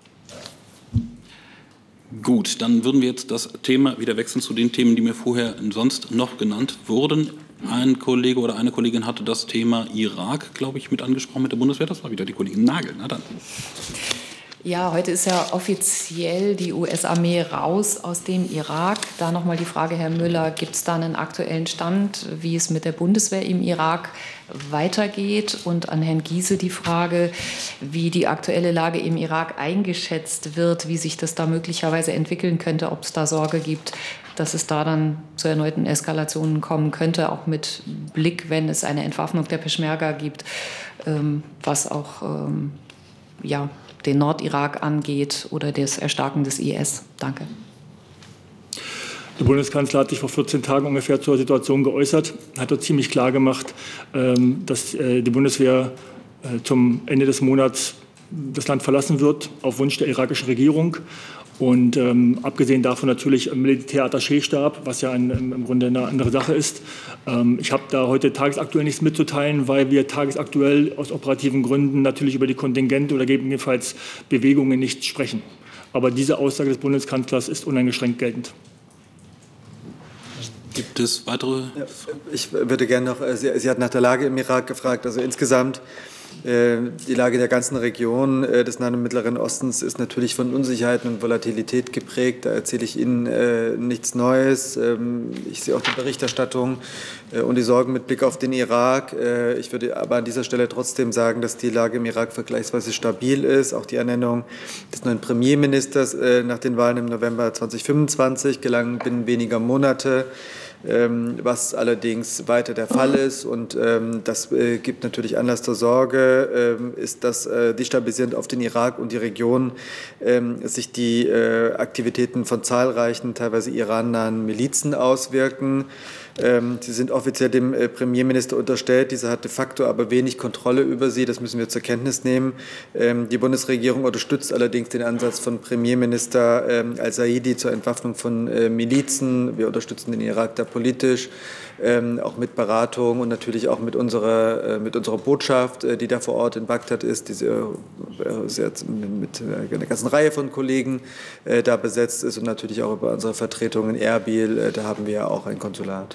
[SPEAKER 2] Gut, dann würden wir jetzt das Thema wieder wechseln zu den Themen, die mir vorher sonst noch genannt wurden. Ein Kollege oder eine Kollegin hatte das Thema Irak, glaube ich, mit angesprochen mit der Bundeswehr. Das war wieder die Kollegin Nagel. Na dann.
[SPEAKER 13] Ja, heute ist ja offiziell die US-Armee raus aus dem Irak. Da nochmal die Frage, Herr Müller, gibt es da einen aktuellen Stand, wie es mit der Bundeswehr im Irak weitergeht? Und an Herrn Giese die Frage, wie die aktuelle Lage im Irak eingeschätzt wird, wie sich das da möglicherweise entwickeln könnte, ob es da Sorge gibt, dass es da dann zu erneuten Eskalationen kommen könnte, auch mit Blick, wenn es eine Entwaffnung der Peschmerga gibt, was auch den Nordirak angeht oder das Erstarken des IS. Danke.
[SPEAKER 19] Der Bundeskanzler hat sich vor 14 Tagen ungefähr zur Situation geäußert, hat dort ziemlich klar gemacht, dass die Bundeswehr zum Ende des Monats das Land verlassen wird, auf Wunsch der irakischen Regierung. Und abgesehen davon natürlich im Militärattachéstab, was ja im Grunde eine andere Sache ist. Ich habe da heute tagesaktuell nichts mitzuteilen, weil wir tagesaktuell aus operativen Gründen natürlich über die Kontingente oder gegebenenfalls Bewegungen nicht sprechen. Aber diese Aussage des Bundeskanzlers ist uneingeschränkt geltend.
[SPEAKER 2] Gibt es weitere?
[SPEAKER 3] Ja, ich würde gerne noch, Sie hat nach der Lage im Irak gefragt, also insgesamt. Die Lage der ganzen Region des Nahen und Mittleren Ostens ist natürlich von Unsicherheiten und Volatilität geprägt. Da erzähle ich Ihnen nichts Neues. Ich sehe auch die Berichterstattung und die Sorgen mit Blick auf den Irak. Ich würde aber an dieser Stelle trotzdem sagen, dass die Lage im Irak vergleichsweise stabil ist. Auch die Ernennung des neuen Premierministers nach den Wahlen im November 2025 gelang binnen weniger Monate. Was allerdings weiter der Fall ist, und das gibt natürlich Anlass zur Sorge, ist, dass destabilisierend auf den Irak und die Region sich die Aktivitäten von zahlreichen, teilweise irannahen Milizen auswirken. Sie sind offiziell dem Premierminister unterstellt. Dieser hat de facto aber wenig Kontrolle über sie. Das müssen wir zur Kenntnis nehmen. Die Bundesregierung unterstützt allerdings den Ansatz von Premierminister al-Saidi zur Entwaffnung von Milizen. Wir unterstützen den Irak da politisch, auch mit Beratung und natürlich auch mit unserer Botschaft, die da vor Ort in Bagdad ist, die mit einer ganzen Reihe von Kollegen da besetzt ist, und natürlich auch über unsere Vertretung in Erbil. Da haben wir ja auch ein Konsulat.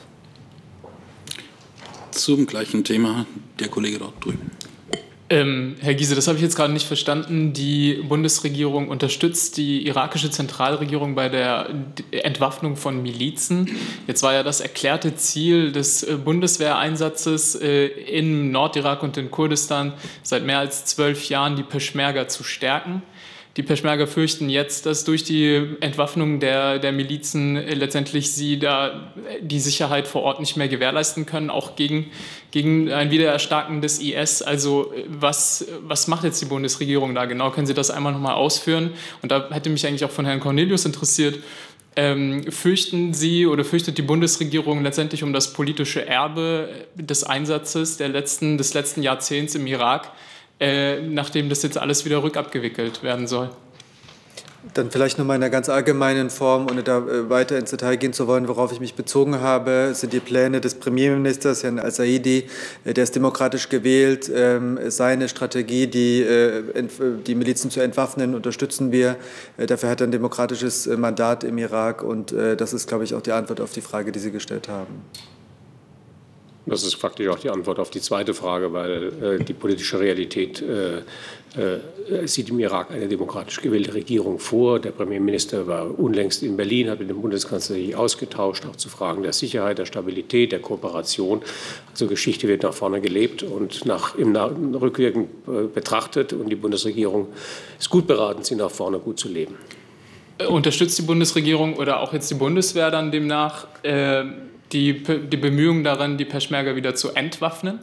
[SPEAKER 2] Zum gleichen Thema der Kollege dort drüben.
[SPEAKER 17] Herr Giese, das habe ich jetzt gerade nicht verstanden. Die Bundesregierung unterstützt die irakische Zentralregierung bei der Entwaffnung von Milizen. Jetzt war ja das erklärte Ziel des Bundeswehreinsatzes im Nordirak und in Kurdistan seit mehr als 12 Jahren die Peschmerga zu stärken. Die Peschmerga fürchten jetzt, dass durch die Entwaffnung der Milizen letztendlich sie da die Sicherheit vor Ort nicht mehr gewährleisten können, auch gegen ein Wiedererstarken des IS. Also was macht jetzt die Bundesregierung da genau? Können Sie das einmal nochmal ausführen? Und da hätte mich eigentlich auch von Herrn Cornelius interessiert, fürchten Sie oder fürchtet die Bundesregierung letztendlich um das politische Erbe des Einsatzes des letzten Jahrzehnts im Irak, nachdem das jetzt alles wieder rückabgewickelt werden soll?
[SPEAKER 3] Dann vielleicht noch mal in einer ganz allgemeinen Form, ohne da weiter ins Detail gehen zu wollen, worauf ich mich bezogen habe, sind die Pläne des Premierministers, Herrn al-Saidi, der ist demokratisch gewählt. Seine Strategie, die Milizen zu entwaffnen, unterstützen wir. Dafür hat er ein demokratisches Mandat im Irak und das ist, glaube ich, auch die Antwort auf die Frage, die Sie gestellt haben.
[SPEAKER 1] Das ist faktisch auch die Antwort auf die zweite Frage, weil die politische Realität sieht im Irak eine demokratisch gewählte Regierung vor. Der Premierminister war unlängst in Berlin, hat mit dem Bundeskanzler sich ausgetauscht, auch zu Fragen der Sicherheit, der Stabilität, der Kooperation. Also Geschichte wird nach vorne gelebt und im Rückwirken betrachtet. Und die Bundesregierung ist gut beraten, sie nach vorne gut zu leben.
[SPEAKER 17] Unterstützt die Bundesregierung oder auch jetzt die Bundeswehr dann demnach die Bemühungen daran, die Peschmerga wieder zu entwaffnen?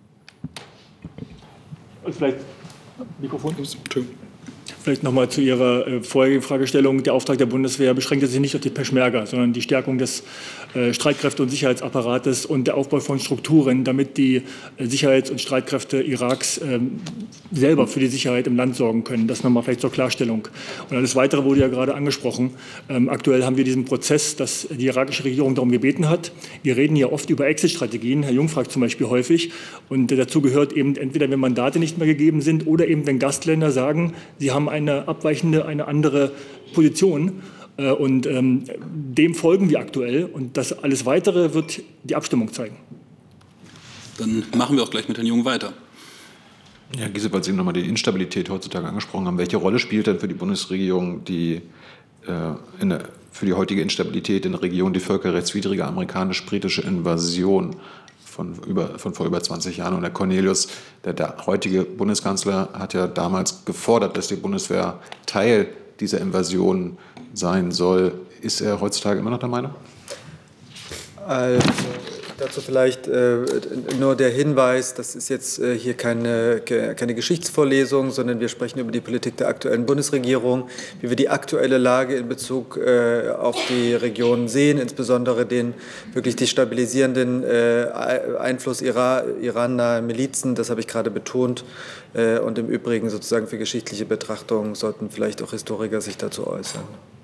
[SPEAKER 19] Und vielleicht Mikrofon. Vielleicht noch mal zu Ihrer vorherigen Fragestellung. Der Auftrag der Bundeswehr beschränkte sich nicht auf die Peschmerga, sondern die Stärkung des Streitkräfte- und Sicherheitsapparates und der Aufbau von Strukturen, damit die Sicherheits- und Streitkräfte Iraks selber für die Sicherheit im Land sorgen können. Das nochmal vielleicht zur Klarstellung. Und alles Weitere wurde ja gerade angesprochen. Aktuell haben wir diesen Prozess, dass die irakische Regierung darum gebeten hat. Wir reden ja oft über Exit-Strategien, Herr Jung fragt zum Beispiel häufig. Und dazu gehört eben entweder, wenn Mandate nicht mehr gegeben sind oder eben, wenn Gastländer sagen, sie haben eine abweichende, eine andere Position. Und dem folgen wir aktuell. Und das alles Weitere wird die Abstimmung zeigen.
[SPEAKER 2] Dann machen wir auch gleich mit Herrn Jung weiter.
[SPEAKER 16] Herr Giese, weil Sie nochmal die Instabilität heutzutage angesprochen haben, welche Rolle spielt denn für die Bundesregierung für die heutige Instabilität in der Region die völkerrechtswidrige amerikanisch-britische Invasion von vor über 20 Jahren? Und Herr Cornelius, der heutige Bundeskanzler, hat ja damals gefordert, dass die Bundeswehr Teil dieser Invasion sein soll. Ist er heutzutage immer noch der Meinung?
[SPEAKER 3] Also, dazu vielleicht nur der Hinweis, das ist jetzt hier keine Geschichtsvorlesung, sondern wir sprechen über die Politik der aktuellen Bundesregierung, wie wir die aktuelle Lage in Bezug auf die Region sehen, insbesondere den wirklich destabilisierenden Einfluss Iran-nahe Milizen, das habe ich gerade betont. Und im Übrigen sozusagen für geschichtliche Betrachtungen sollten vielleicht auch Historiker sich dazu äußern.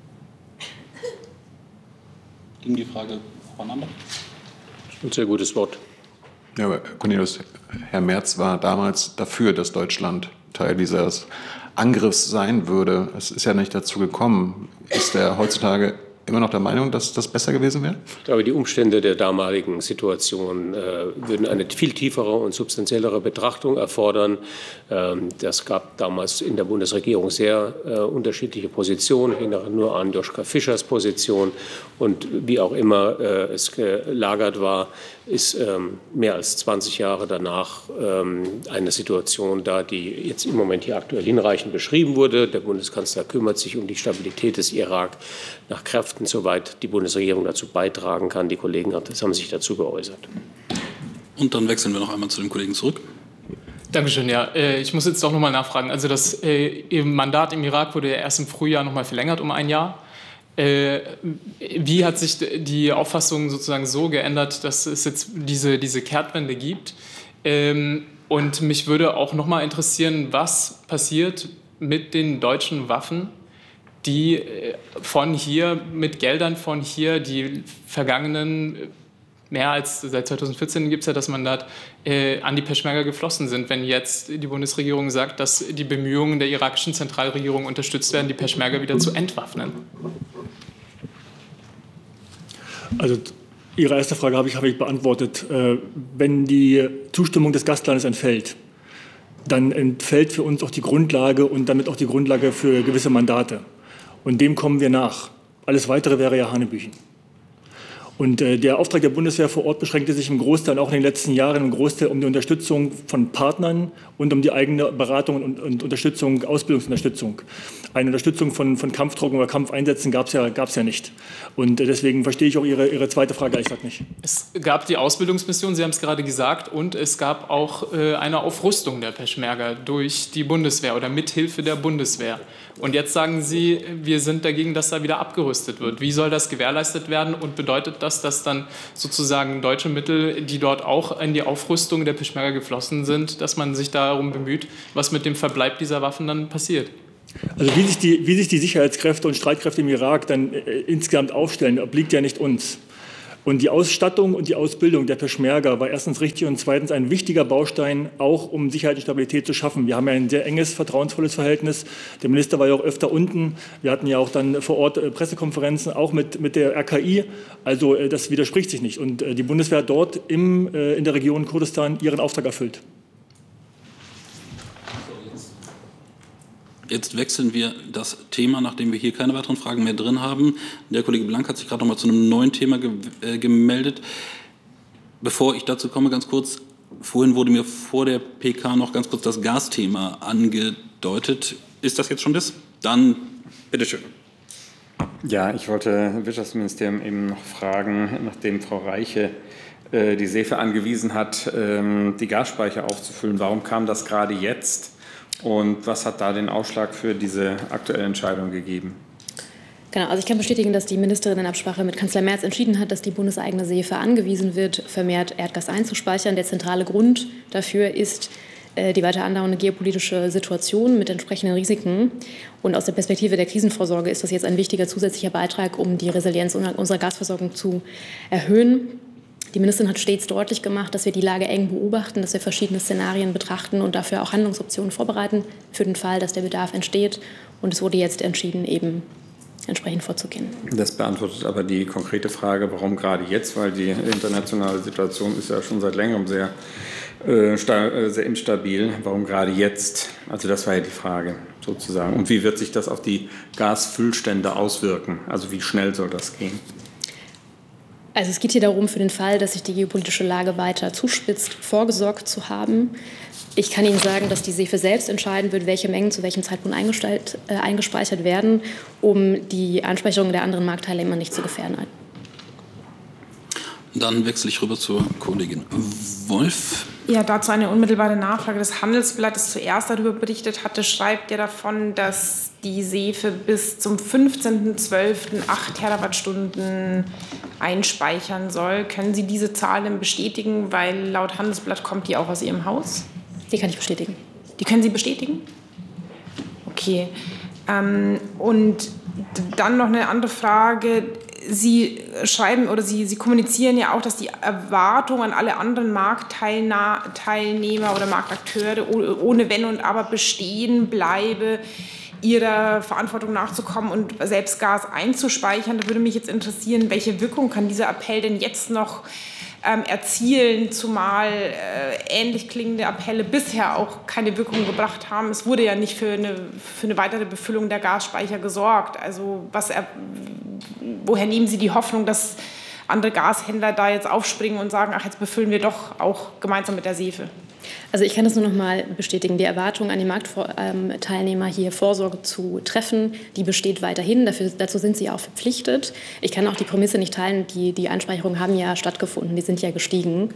[SPEAKER 2] Ging die Frage voneinander?
[SPEAKER 1] Ein sehr gutes Wort.
[SPEAKER 16] Ja, aber Cornelius, Herr Merz war damals dafür, dass Deutschland Teil dieses Angriffs sein würde. Es ist ja nicht dazu gekommen. Ist er heutzutage immer noch der Meinung, dass das besser gewesen wäre?
[SPEAKER 1] Ich glaube, die Umstände der damaligen Situation würden eine viel tiefere und substanziellere Betrachtung erfordern. Das gab damals in der Bundesregierung sehr unterschiedliche Positionen. Ich erinnere nur an Joschka Fischers Position. Und wie auch immer es gelagert war, ist mehr als 20 Jahre danach eine Situation da, die jetzt im Moment hier aktuell hinreichend beschrieben wurde. Der Bundeskanzler kümmert sich um die Stabilität des Irak nach Kräften, soweit die Bundesregierung dazu beitragen kann. Die Kollegen haben sich dazu geäußert.
[SPEAKER 2] Und dann wechseln wir noch einmal zu den Kollegen zurück.
[SPEAKER 17] Dankeschön, ja. Ich muss jetzt doch noch mal nachfragen. Also das Mandat im Irak wurde ja erst im Frühjahr noch mal verlängert um ein Jahr. Wie hat sich die Auffassung sozusagen so geändert, dass es jetzt diese Kehrtwende gibt? Und mich würde auch noch mal interessieren, was passiert mit den deutschen Waffen, die von hier, mit Geldern von hier, die vergangenen mehr als seit 2014 gibt es ja das Mandat, an die Peschmerga geflossen sind, wenn jetzt die Bundesregierung sagt, dass die Bemühungen der irakischen Zentralregierung unterstützt werden, die Peschmerga wieder zu entwaffnen.
[SPEAKER 19] Also Ihre erste Frage habe ich beantwortet. Wenn die Zustimmung des Gastlandes entfällt, dann entfällt für uns auch die Grundlage und damit auch die Grundlage für gewisse Mandate. Und dem kommen wir nach. Alles Weitere wäre ja Hanebüchen. Und der Auftrag der Bundeswehr vor Ort beschränkte sich im Großteil auch in den letzten Jahren im Großteil um die Unterstützung von Partnern und um die eigene Beratung und Unterstützung, Ausbildungsunterstützung. Eine Unterstützung von Kampftruppen oder Kampfeinsätzen gab es ja nicht. Und deswegen verstehe ich auch Ihre zweite Frage ehrlich gesagt nicht.
[SPEAKER 17] Es gab die Ausbildungsmission, Sie haben es gerade gesagt, und es gab auch eine Aufrüstung der Peschmerga durch die Bundeswehr oder mithilfe der Bundeswehr. Und jetzt sagen Sie, wir sind dagegen, dass da wieder abgerüstet wird. Wie soll das gewährleistet werden und bedeutet dass das dann sozusagen deutsche Mittel, die dort auch in die Aufrüstung der Peschmerga geflossen sind, dass man sich darum bemüht, was mit dem Verbleib dieser Waffen dann passiert?
[SPEAKER 19] Also wie sich die Sicherheitskräfte und Streitkräfte im Irak dann insgesamt aufstellen, obliegt ja nicht uns. Und die Ausstattung und die Ausbildung der Peschmerga war erstens richtig und zweitens ein wichtiger Baustein, auch um Sicherheit und Stabilität zu schaffen. Wir haben ja ein sehr enges, vertrauensvolles Verhältnis. Der Minister war ja auch öfter unten. Wir hatten ja auch dann vor Ort Pressekonferenzen, auch mit der RKI. Also das widerspricht sich nicht. Und die Bundeswehr hat dort in der Region Kurdistan ihren Auftrag erfüllt.
[SPEAKER 2] Jetzt wechseln wir das Thema, nachdem wir hier keine weiteren Fragen mehr drin haben. Der Kollege Blank hat sich gerade noch mal zu einem neuen Thema gemeldet. Bevor ich dazu komme, ganz kurz, vorhin wurde mir vor der PK noch ganz kurz das Gasthema angedeutet. Ist das jetzt schon das? Dann bitteschön.
[SPEAKER 10] Ja, ich wollte das Wirtschaftsministerium eben noch fragen, nachdem Frau Reiche die SEFE angewiesen hat, die Gasspeicher aufzufüllen. Warum kam das gerade jetzt? Und was hat da den Ausschlag für diese aktuelle Entscheidung gegeben?
[SPEAKER 22] Genau, also ich kann bestätigen, dass die Ministerin in Absprache mit Kanzler Merz entschieden hat, dass die bundeseigene SEFE angewiesen wird, vermehrt Erdgas einzuspeichern. Der zentrale Grund dafür ist die weiter andauernde geopolitische Situation mit entsprechenden Risiken. Und aus der Perspektive der Krisenvorsorge ist das jetzt ein wichtiger zusätzlicher Beitrag, um die Resilienz unserer Gasversorgung zu erhöhen. Die Ministerin hat stets deutlich gemacht, dass wir die Lage eng beobachten, dass wir verschiedene Szenarien betrachten und dafür auch Handlungsoptionen vorbereiten für den Fall, dass der Bedarf entsteht. Und es wurde jetzt entschieden, eben entsprechend vorzugehen.
[SPEAKER 10] Das beantwortet aber die konkrete Frage, warum gerade jetzt? Weil die internationale Situation ist ja schon seit längerem sehr instabil. Warum gerade jetzt? Also das war ja die Frage sozusagen. Und wie wird sich das auf die Gasfüllstände auswirken? Also wie schnell soll das gehen?
[SPEAKER 22] Also es geht hier darum, für den Fall, dass sich die geopolitische Lage weiter zuspitzt, vorgesorgt zu haben. Ich kann Ihnen sagen, dass die SEFE selbst entscheiden wird, welche Mengen zu welchem Zeitpunkt eingespeichert werden, um die Einspeicherung der anderen Marktteilnehmer nicht zu gefährden.
[SPEAKER 2] Dann wechsle ich rüber zur Kollegin Wolf.
[SPEAKER 14] Ja, dazu eine unmittelbare Nachfrage. Das Handelsblatt, das zuerst darüber berichtet hatte, schreibt ja davon, dass die SEFE bis zum 15.12. 8 Terawattstunden einspeichern soll. Können Sie diese Zahl denn bestätigen? Weil laut Handelsblatt kommt die auch aus Ihrem Haus.
[SPEAKER 22] Die kann ich bestätigen.
[SPEAKER 14] Die können Sie bestätigen? Okay. Und dann noch eine andere Frage. Sie schreiben oder Sie kommunizieren ja auch, dass die Erwartung an alle anderen Marktteilnehmer oder Marktakteure ohne Wenn und Aber bestehen bleibe, ihrer Verantwortung nachzukommen und selbst Gas einzuspeichern. Da würde mich jetzt interessieren, welche Wirkung kann dieser Appell denn jetzt noch erzielen, zumal ähnlich klingende Appelle bisher auch keine Wirkung gebracht haben. Es wurde ja nicht für eine weitere Befüllung der Gasspeicher gesorgt. Also woher nehmen Sie die Hoffnung, dass andere Gashändler da jetzt aufspringen und sagen, ach, jetzt befüllen wir doch auch gemeinsam mit der SEFE?
[SPEAKER 22] Also ich kann das nur noch mal bestätigen. Die Erwartung an die Marktteilnehmer, hier Vorsorge zu treffen, die besteht weiterhin. Dazu sind sie auch verpflichtet. Ich kann auch die Prämisse nicht teilen. Die Einspeicherungen haben ja stattgefunden, die sind ja gestiegen.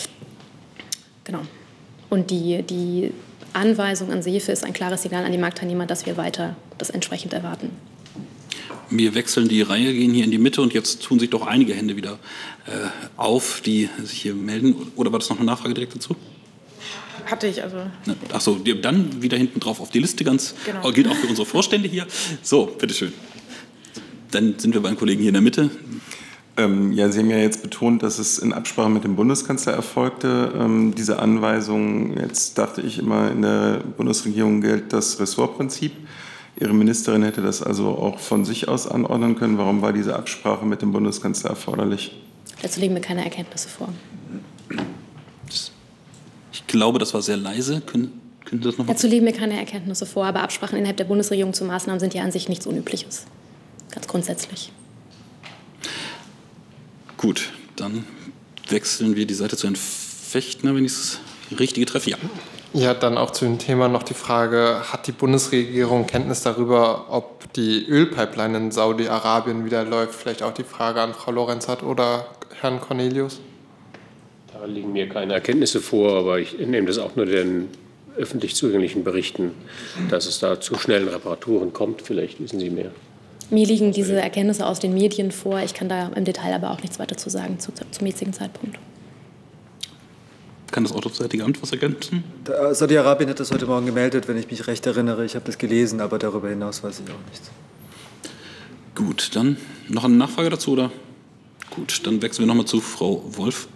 [SPEAKER 22] Genau. Und die Anweisung an SEFE ist ein klares Signal an die Marktteilnehmer, dass wir weiter das entsprechend erwarten.
[SPEAKER 2] Wir wechseln die Reihe, gehen hier in die Mitte und jetzt tun sich doch einige Hände wieder auf, die sich hier melden. Oder war das noch eine Nachfrage direkt dazu?
[SPEAKER 14] Hatte ich also.
[SPEAKER 2] Ach so, dann wieder hinten drauf auf die Liste, ganz genau. Gilt auch für unsere Vorstände hier. So, bitteschön. Dann sind wir beim Kollegen hier in der Mitte.
[SPEAKER 11] Ja, Sie haben ja jetzt betont, dass es in Absprache mit dem Bundeskanzler erfolgte, diese Anweisung. Jetzt dachte ich immer, in der Bundesregierung gilt das Ressortprinzip. Ihre Ministerin hätte das also auch von sich aus anordnen können. Warum war diese Absprache mit dem Bundeskanzler erforderlich?
[SPEAKER 22] Dazu liegen mir keine Erkenntnisse vor.
[SPEAKER 2] Ich glaube, das war sehr leise. Können Sie das noch mal?
[SPEAKER 22] Dazu liegen mir keine Erkenntnisse vor, aber Absprachen innerhalb der Bundesregierung zu Maßnahmen sind ja an sich nichts Unübliches. Ganz grundsätzlich.
[SPEAKER 2] Gut, dann wechseln wir die Seite zu Herrn Fechtner, wenn ich das Richtige treffe. Ja.
[SPEAKER 4] Ja, dann auch zu dem Thema noch die Frage, hat die Bundesregierung Kenntnis darüber, ob die Ölpipeline in Saudi-Arabien wieder läuft? Vielleicht auch die Frage an Frau Lorenz oder Herrn Cornelius?
[SPEAKER 1] Da liegen mir keine Erkenntnisse vor, aber ich nehme das auch nur den öffentlich zugänglichen Berichten, dass es da zu schnellen Reparaturen kommt. Vielleicht wissen Sie mehr.
[SPEAKER 22] Mir liegen diese Erkenntnisse aus den Medien vor. Ich kann da im Detail aber auch nichts weiter zu sagen zum jetzigen Zeitpunkt.
[SPEAKER 2] Kann das Auswärtige Amt was ergänzen?
[SPEAKER 3] Saudi-Arabien hat das heute Morgen gemeldet, wenn ich mich recht erinnere. Ich habe das gelesen, aber darüber hinaus weiß ich auch nichts.
[SPEAKER 2] Gut, dann noch eine Nachfrage dazu, oder? Gut, dann wechseln wir nochmal zu Frau Wolf.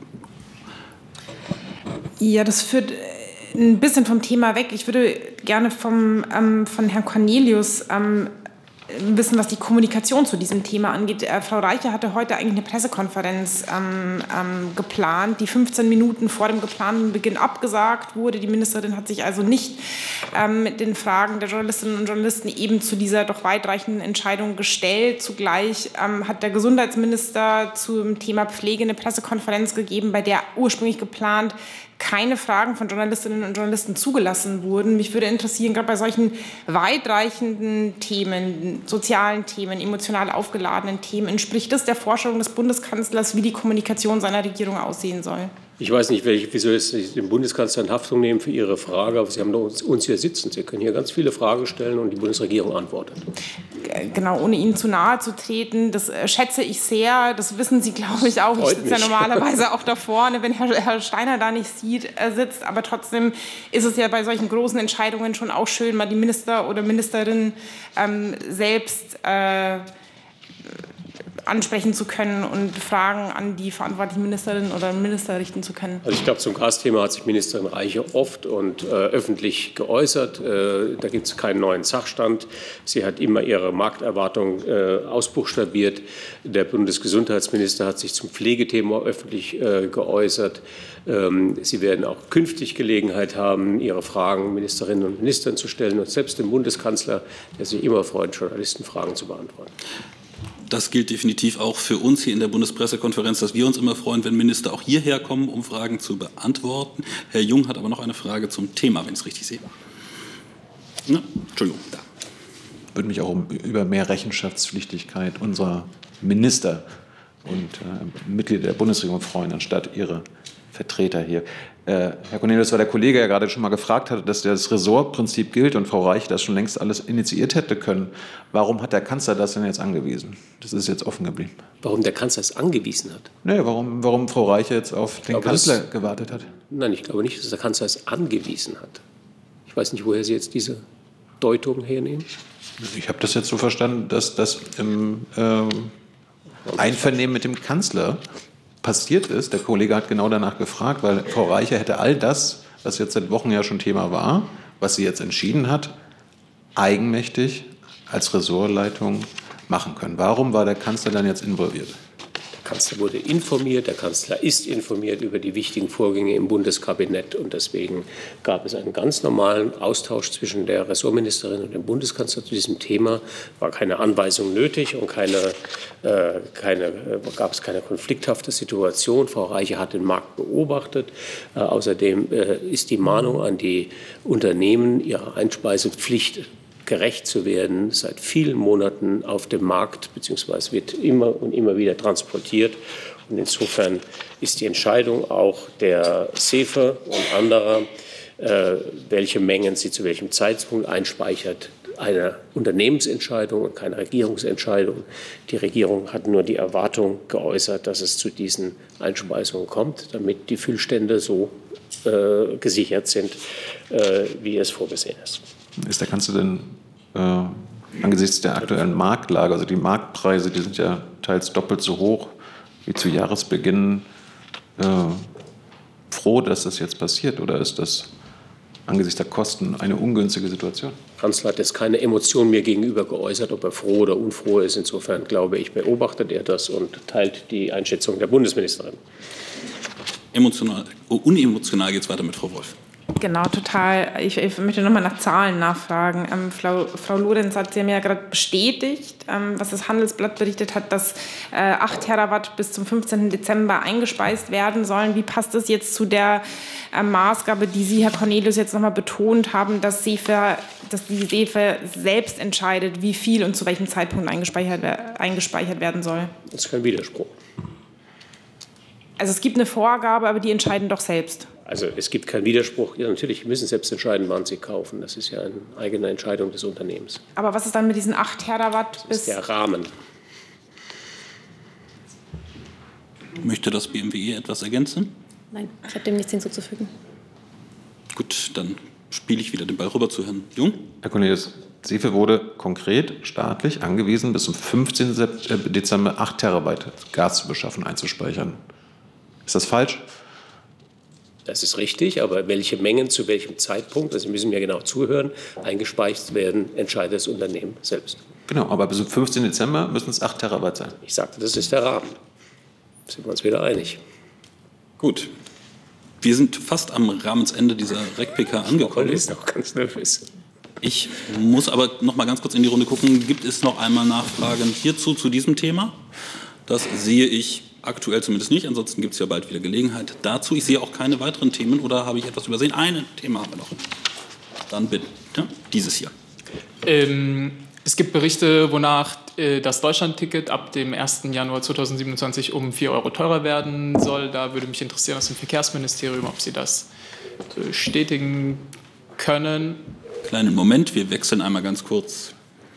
[SPEAKER 14] Ja, das führt ein bisschen vom Thema weg. Ich würde gerne von Herrn Cornelius wissen, was die Kommunikation zu diesem Thema angeht. Frau Reiche hatte heute eigentlich eine Pressekonferenz geplant, die 15 Minuten vor dem geplanten Beginn abgesagt wurde. Die Ministerin hat sich also nicht mit den Fragen der Journalistinnen und Journalisten eben zu dieser doch weitreichenden Entscheidung gestellt. Zugleich hat der Gesundheitsminister zum Thema Pflege eine Pressekonferenz gegeben, bei der ursprünglich geplant keine Fragen von Journalistinnen und Journalisten zugelassen wurden. Mich würde interessieren, gerade bei solchen weitreichenden Themen, sozialen Themen, emotional aufgeladenen Themen, entspricht das der Vorstellung des Bundeskanzlers, wie die Kommunikation seiner Regierung aussehen soll?
[SPEAKER 1] Ich weiß nicht, wieso jetzt den Bundeskanzler in Haftung nehmen für Ihre Frage, aber Sie haben doch uns hier sitzen. Sie können hier ganz viele Fragen stellen und die Bundesregierung antwortet.
[SPEAKER 14] Genau, ohne Ihnen zu nahe zu treten, das schätze ich sehr. Das wissen Sie, glaube ich, auch. Ich sitze ja normalerweise auch da vorne, wenn Herr Steiner da nicht sitzt. Aber trotzdem ist es ja bei solchen großen Entscheidungen schon auch schön, mal die Minister oder Ministerin selbst ansprechen zu können und Fragen an die verantwortlichen Ministerinnen oder Minister richten zu können.
[SPEAKER 1] Also ich glaube, zum Gasthema hat sich Ministerin Reiche oft und öffentlich geäußert. Da gibt es keinen neuen Sachstand. Sie hat immer ihre Markterwartung ausbuchstabiert. Der Bundesgesundheitsminister hat sich zum Pflegethema öffentlich geäußert. Sie werden auch künftig Gelegenheit haben, Ihre Fragen Ministerinnen und Ministern zu stellen und selbst dem Bundeskanzler, der sich immer freut, Journalistenfragen zu beantworten.
[SPEAKER 2] Das gilt definitiv auch für uns hier in der Bundespressekonferenz, dass wir uns immer freuen, wenn Minister auch hierher kommen, um Fragen zu beantworten. Herr Jung hat aber noch eine Frage zum Thema, wenn ich es richtig sehe. Na, Entschuldigung. Da.
[SPEAKER 16] Ich würde mich auch über mehr Rechenschaftspflichtigkeit unserer Minister und Mitglieder der Bundesregierung freuen, anstatt ihre Vertreter hier. Herr Cornelius, weil der Kollege ja gerade schon mal gefragt hatte, dass das Ressortprinzip gilt und Frau Reich das schon längst alles initiiert hätte können. Warum hat der Kanzler das denn jetzt angewiesen? Das ist jetzt offen geblieben.
[SPEAKER 1] Warum der Kanzler es angewiesen hat?
[SPEAKER 16] Nee, warum Frau Reich jetzt auf den Kanzler gewartet hat?
[SPEAKER 1] Nein, ich glaube nicht, dass der Kanzler es angewiesen hat. Ich weiß nicht, woher Sie jetzt diese Deutung hernehmen.
[SPEAKER 16] Ich habe das jetzt so verstanden, dass das im Einvernehmen mit dem Kanzler passiert ist. Der Kollege hat genau danach gefragt, weil Frau Reiche hätte all das, was jetzt seit Wochen ja schon Thema war, was sie jetzt entschieden hat, eigenmächtig als Ressortleitung machen können. Warum war der Kanzler dann jetzt involviert?
[SPEAKER 1] Der Kanzler wurde informiert, der Kanzler ist informiert über die wichtigen Vorgänge im Bundeskabinett und deswegen gab es einen ganz normalen Austausch zwischen der Ressortministerin und dem Bundeskanzler zu diesem Thema. War keine Anweisung nötig und gab es keine konflikthafte Situation. Frau Reiche hat den Markt beobachtet. Außerdem ist die Mahnung an die Unternehmen, ihrer Einspeisepflicht gerecht zu werden, seit vielen Monaten auf dem Markt, beziehungsweise wird immer und immer wieder transportiert. Und insofern ist die Entscheidung auch der SEFE und anderer, welche Mengen sie zu welchem Zeitpunkt einspeichert, eine Unternehmensentscheidung und keine Regierungsentscheidung. Die Regierung hat nur die Erwartung geäußert, dass es zu diesen Einspeisungen kommt, damit die Füllstände so gesichert sind, wie es vorgesehen ist.
[SPEAKER 16] Ist der Kanzler denn angesichts der aktuellen Marktlage, also die Marktpreise, die sind ja teils doppelt so hoch wie zu Jahresbeginn, froh, dass das jetzt passiert, oder ist das angesichts der Kosten eine ungünstige Situation?
[SPEAKER 1] Der Kanzler hat jetzt keine Emotion mir gegenüber geäußert, ob er froh oder unfroh ist. Insofern glaube ich, beobachtet er das und teilt die Einschätzung der Bundesministerin.
[SPEAKER 2] Unemotional geht es weiter mit Frau Wolf.
[SPEAKER 14] Genau, total. Ich möchte nochmal nach Zahlen nachfragen. Frau Lorenz hat ja gerade bestätigt, was das Handelsblatt berichtet hat, dass 8 Terawatt bis zum 15. Dezember eingespeist werden sollen. Wie passt das jetzt zu der Maßgabe, die Sie, Herr Cornelius, jetzt nochmal betont haben, dass die SEFE selbst entscheidet, wie viel und zu welchem Zeitpunkt eingespeichert werden soll?
[SPEAKER 1] Das ist kein Widerspruch.
[SPEAKER 14] Also es gibt eine Vorgabe, aber die entscheiden doch selbst.
[SPEAKER 1] Also es gibt keinen Widerspruch. Ja, natürlich müssen selbst entscheiden, wann sie kaufen. Das ist ja eine eigene Entscheidung des Unternehmens.
[SPEAKER 14] Aber was ist dann mit diesen 8 Terawatt?
[SPEAKER 1] Das ist der Rahmen.
[SPEAKER 2] Möchte das BMWE etwas ergänzen?
[SPEAKER 22] Nein, ich habe dem nichts hinzuzufügen.
[SPEAKER 2] Gut, dann spiele ich wieder den Ball rüber zu Herrn Jung.
[SPEAKER 16] Herr Cornelius, SEFE wurde konkret staatlich angewiesen, bis zum 15. Dezember 8 Terabyte Gas zu beschaffen, einzuspeichern. Ist das falsch?
[SPEAKER 1] Das ist richtig, aber welche Mengen zu welchem Zeitpunkt, also Sie müssen mir genau zuhören, eingespeichert werden, entscheidet das Unternehmen selbst.
[SPEAKER 16] Genau, aber bis zum 15. Dezember müssen es 8 Terabyte sein.
[SPEAKER 1] Ich sagte, das ist der Rahmen. Sind wir uns wieder einig.
[SPEAKER 2] Gut. Wir sind fast am Rahmensende dieser REC-PK angekommen.
[SPEAKER 1] Ich bin noch ganz nervös.
[SPEAKER 2] Ich muss aber noch mal ganz kurz in die Runde gucken. Gibt es noch einmal Nachfragen hierzu, zu diesem Thema? Das sehe ich aktuell zumindest nicht. Ansonsten gibt es ja bald wieder Gelegenheit dazu. Ich sehe auch keine weiteren Themen. Oder habe ich etwas übersehen? Ein Thema haben wir noch. Dann bitte. Ja, dieses hier.
[SPEAKER 17] Es gibt Berichte, wonach das Deutschland-Ticket ab dem 1. Januar 2027 um 4 Euro teurer werden soll. Da würde mich interessieren aus dem Verkehrsministerium, ob Sie das bestätigen können.
[SPEAKER 2] Kleinen Moment, wir wechseln einmal ganz kurz.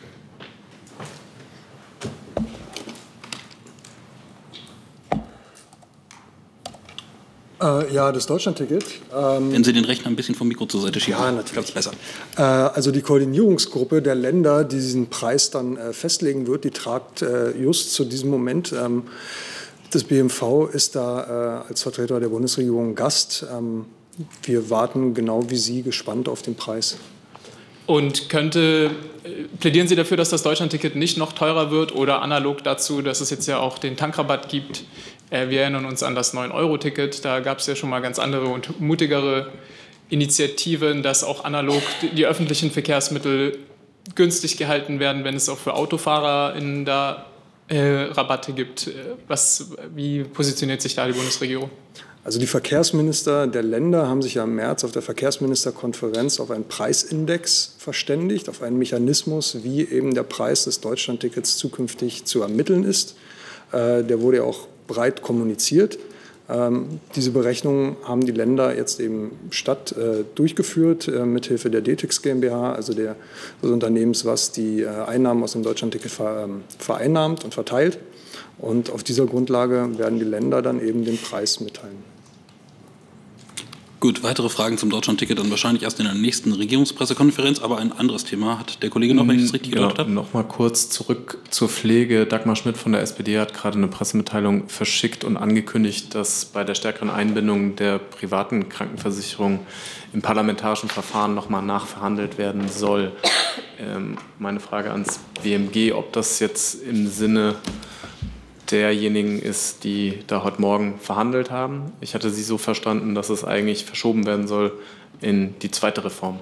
[SPEAKER 7] Ja, das Deutschlandticket.
[SPEAKER 2] Wenn Sie den Rechner ein bisschen vom Mikro zur Seite schieben,
[SPEAKER 7] ja, natürlich.
[SPEAKER 2] klappt es besser.
[SPEAKER 7] Also die Koordinierungsgruppe der Länder, die diesen Preis dann festlegen wird, die tagt just zu diesem Moment. Das BMV ist da als Vertreter der Bundesregierung Gast. Wir warten genau wie Sie gespannt auf den Preis.
[SPEAKER 17] Und plädieren Sie dafür, dass das Deutschlandticket nicht noch teurer wird oder analog dazu, dass es jetzt ja auch den Tankrabatt gibt? Wir erinnern uns an das 9-Euro-Ticket. Da gab es ja schon mal ganz andere und mutigere Initiativen, dass auch analog die öffentlichen Verkehrsmittel günstig gehalten werden, wenn es auch für Autofahrer da Rabatte gibt. Wie positioniert sich da die Bundesregierung?
[SPEAKER 7] Also die Verkehrsminister der Länder haben sich ja im März auf der Verkehrsministerkonferenz auf einen Preisindex verständigt, auf einen Mechanismus, wie eben der Preis des Deutschlandtickets zukünftig zu ermitteln ist. Der wurde ja auch breit kommuniziert. Diese Berechnungen haben die Länder jetzt eben durchgeführt mithilfe der DETIX GmbH, also des Unternehmens, was die Einnahmen aus dem Deutschlandticket vereinnahmt und verteilt. Und auf dieser Grundlage werden die Länder dann eben den Preis mitteilen.
[SPEAKER 2] Gut, weitere Fragen zum Deutschlandticket dann wahrscheinlich erst in der nächsten Regierungspressekonferenz. Aber ein anderes Thema hat der Kollege noch, wenn ich das richtig gehört habe.
[SPEAKER 12] Noch mal kurz zurück zur Pflege. Dagmar Schmidt von der SPD hat gerade eine Pressemitteilung verschickt und angekündigt, dass bei der stärkeren Einbindung der privaten Krankenversicherung im parlamentarischen Verfahren noch mal nachverhandelt werden soll. Meine Frage ans BMG, ob das jetzt im Sinne derjenigen ist, die da heute Morgen verhandelt haben. Ich hatte Sie so verstanden, dass es eigentlich verschoben werden soll in die zweite Reform.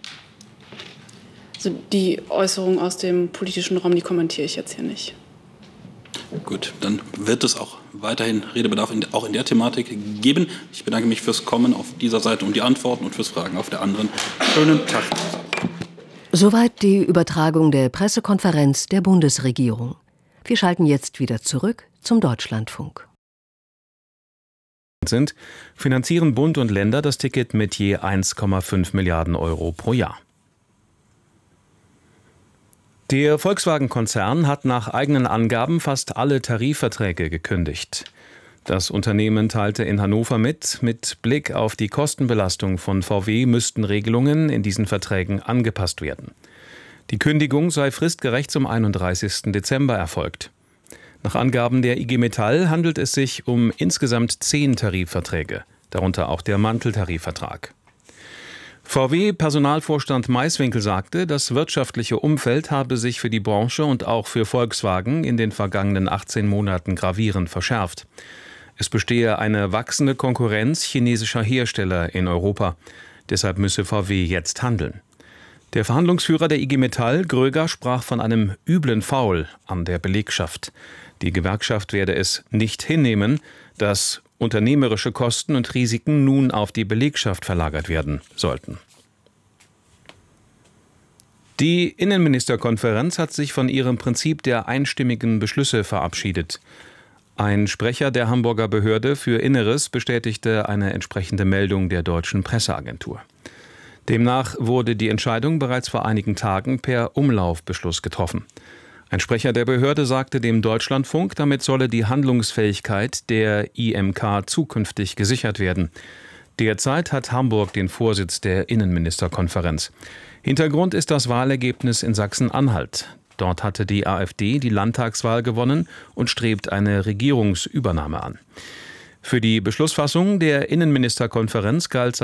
[SPEAKER 6] Also die Äußerungen aus dem politischen Raum, die kommentiere ich jetzt hier nicht.
[SPEAKER 2] Gut, dann wird es auch weiterhin Redebedarf auch in der Thematik geben. Ich bedanke mich fürs Kommen auf dieser Seite und die Antworten und fürs Fragen auf der anderen. Schönen Tag.
[SPEAKER 23] Soweit die Übertragung der Pressekonferenz der Bundesregierung. Wir schalten jetzt wieder zurück zum Deutschlandfunk.
[SPEAKER 24] Finanzieren Bund und Länder das Ticket mit je 1,5 Milliarden Euro pro Jahr. Der Volkswagen-Konzern hat nach eigenen Angaben fast alle Tarifverträge gekündigt. Das Unternehmen teilte in Hannover mit Blick auf die Kostenbelastung von VW müssten Regelungen in diesen Verträgen angepasst werden. Die Kündigung sei fristgerecht zum 31. Dezember erfolgt. Nach Angaben der IG Metall handelt es sich um insgesamt 10 Tarifverträge, darunter auch der Manteltarifvertrag. VW-Personalvorstand Maiswinkel sagte, das wirtschaftliche Umfeld habe sich für die Branche und auch für Volkswagen in den vergangenen 18 Monaten gravierend verschärft. Es bestehe eine wachsende Konkurrenz chinesischer Hersteller in Europa. Deshalb müsse VW jetzt handeln. Der Verhandlungsführer der IG Metall, Gröger, sprach von einem üblen Foul an der Belegschaft. Die Gewerkschaft werde es nicht hinnehmen, dass unternehmerische Kosten und Risiken nun auf die Belegschaft verlagert werden sollten. Die Innenministerkonferenz hat sich von ihrem Prinzip der einstimmigen Beschlüsse verabschiedet. Ein Sprecher der Hamburger Behörde für Inneres bestätigte eine entsprechende Meldung der deutschen Presseagentur. Demnach wurde die Entscheidung bereits vor einigen Tagen per Umlaufbeschluss getroffen. Ein Sprecher der Behörde sagte dem Deutschlandfunk, damit solle die Handlungsfähigkeit der IMK zukünftig gesichert werden. Derzeit hat Hamburg den Vorsitz der Innenministerkonferenz. Hintergrund ist das Wahlergebnis in Sachsen-Anhalt. Dort hatte die AfD die Landtagswahl gewonnen und strebt eine Regierungsübernahme an. Für die Beschlussfassung der Innenministerkonferenz galt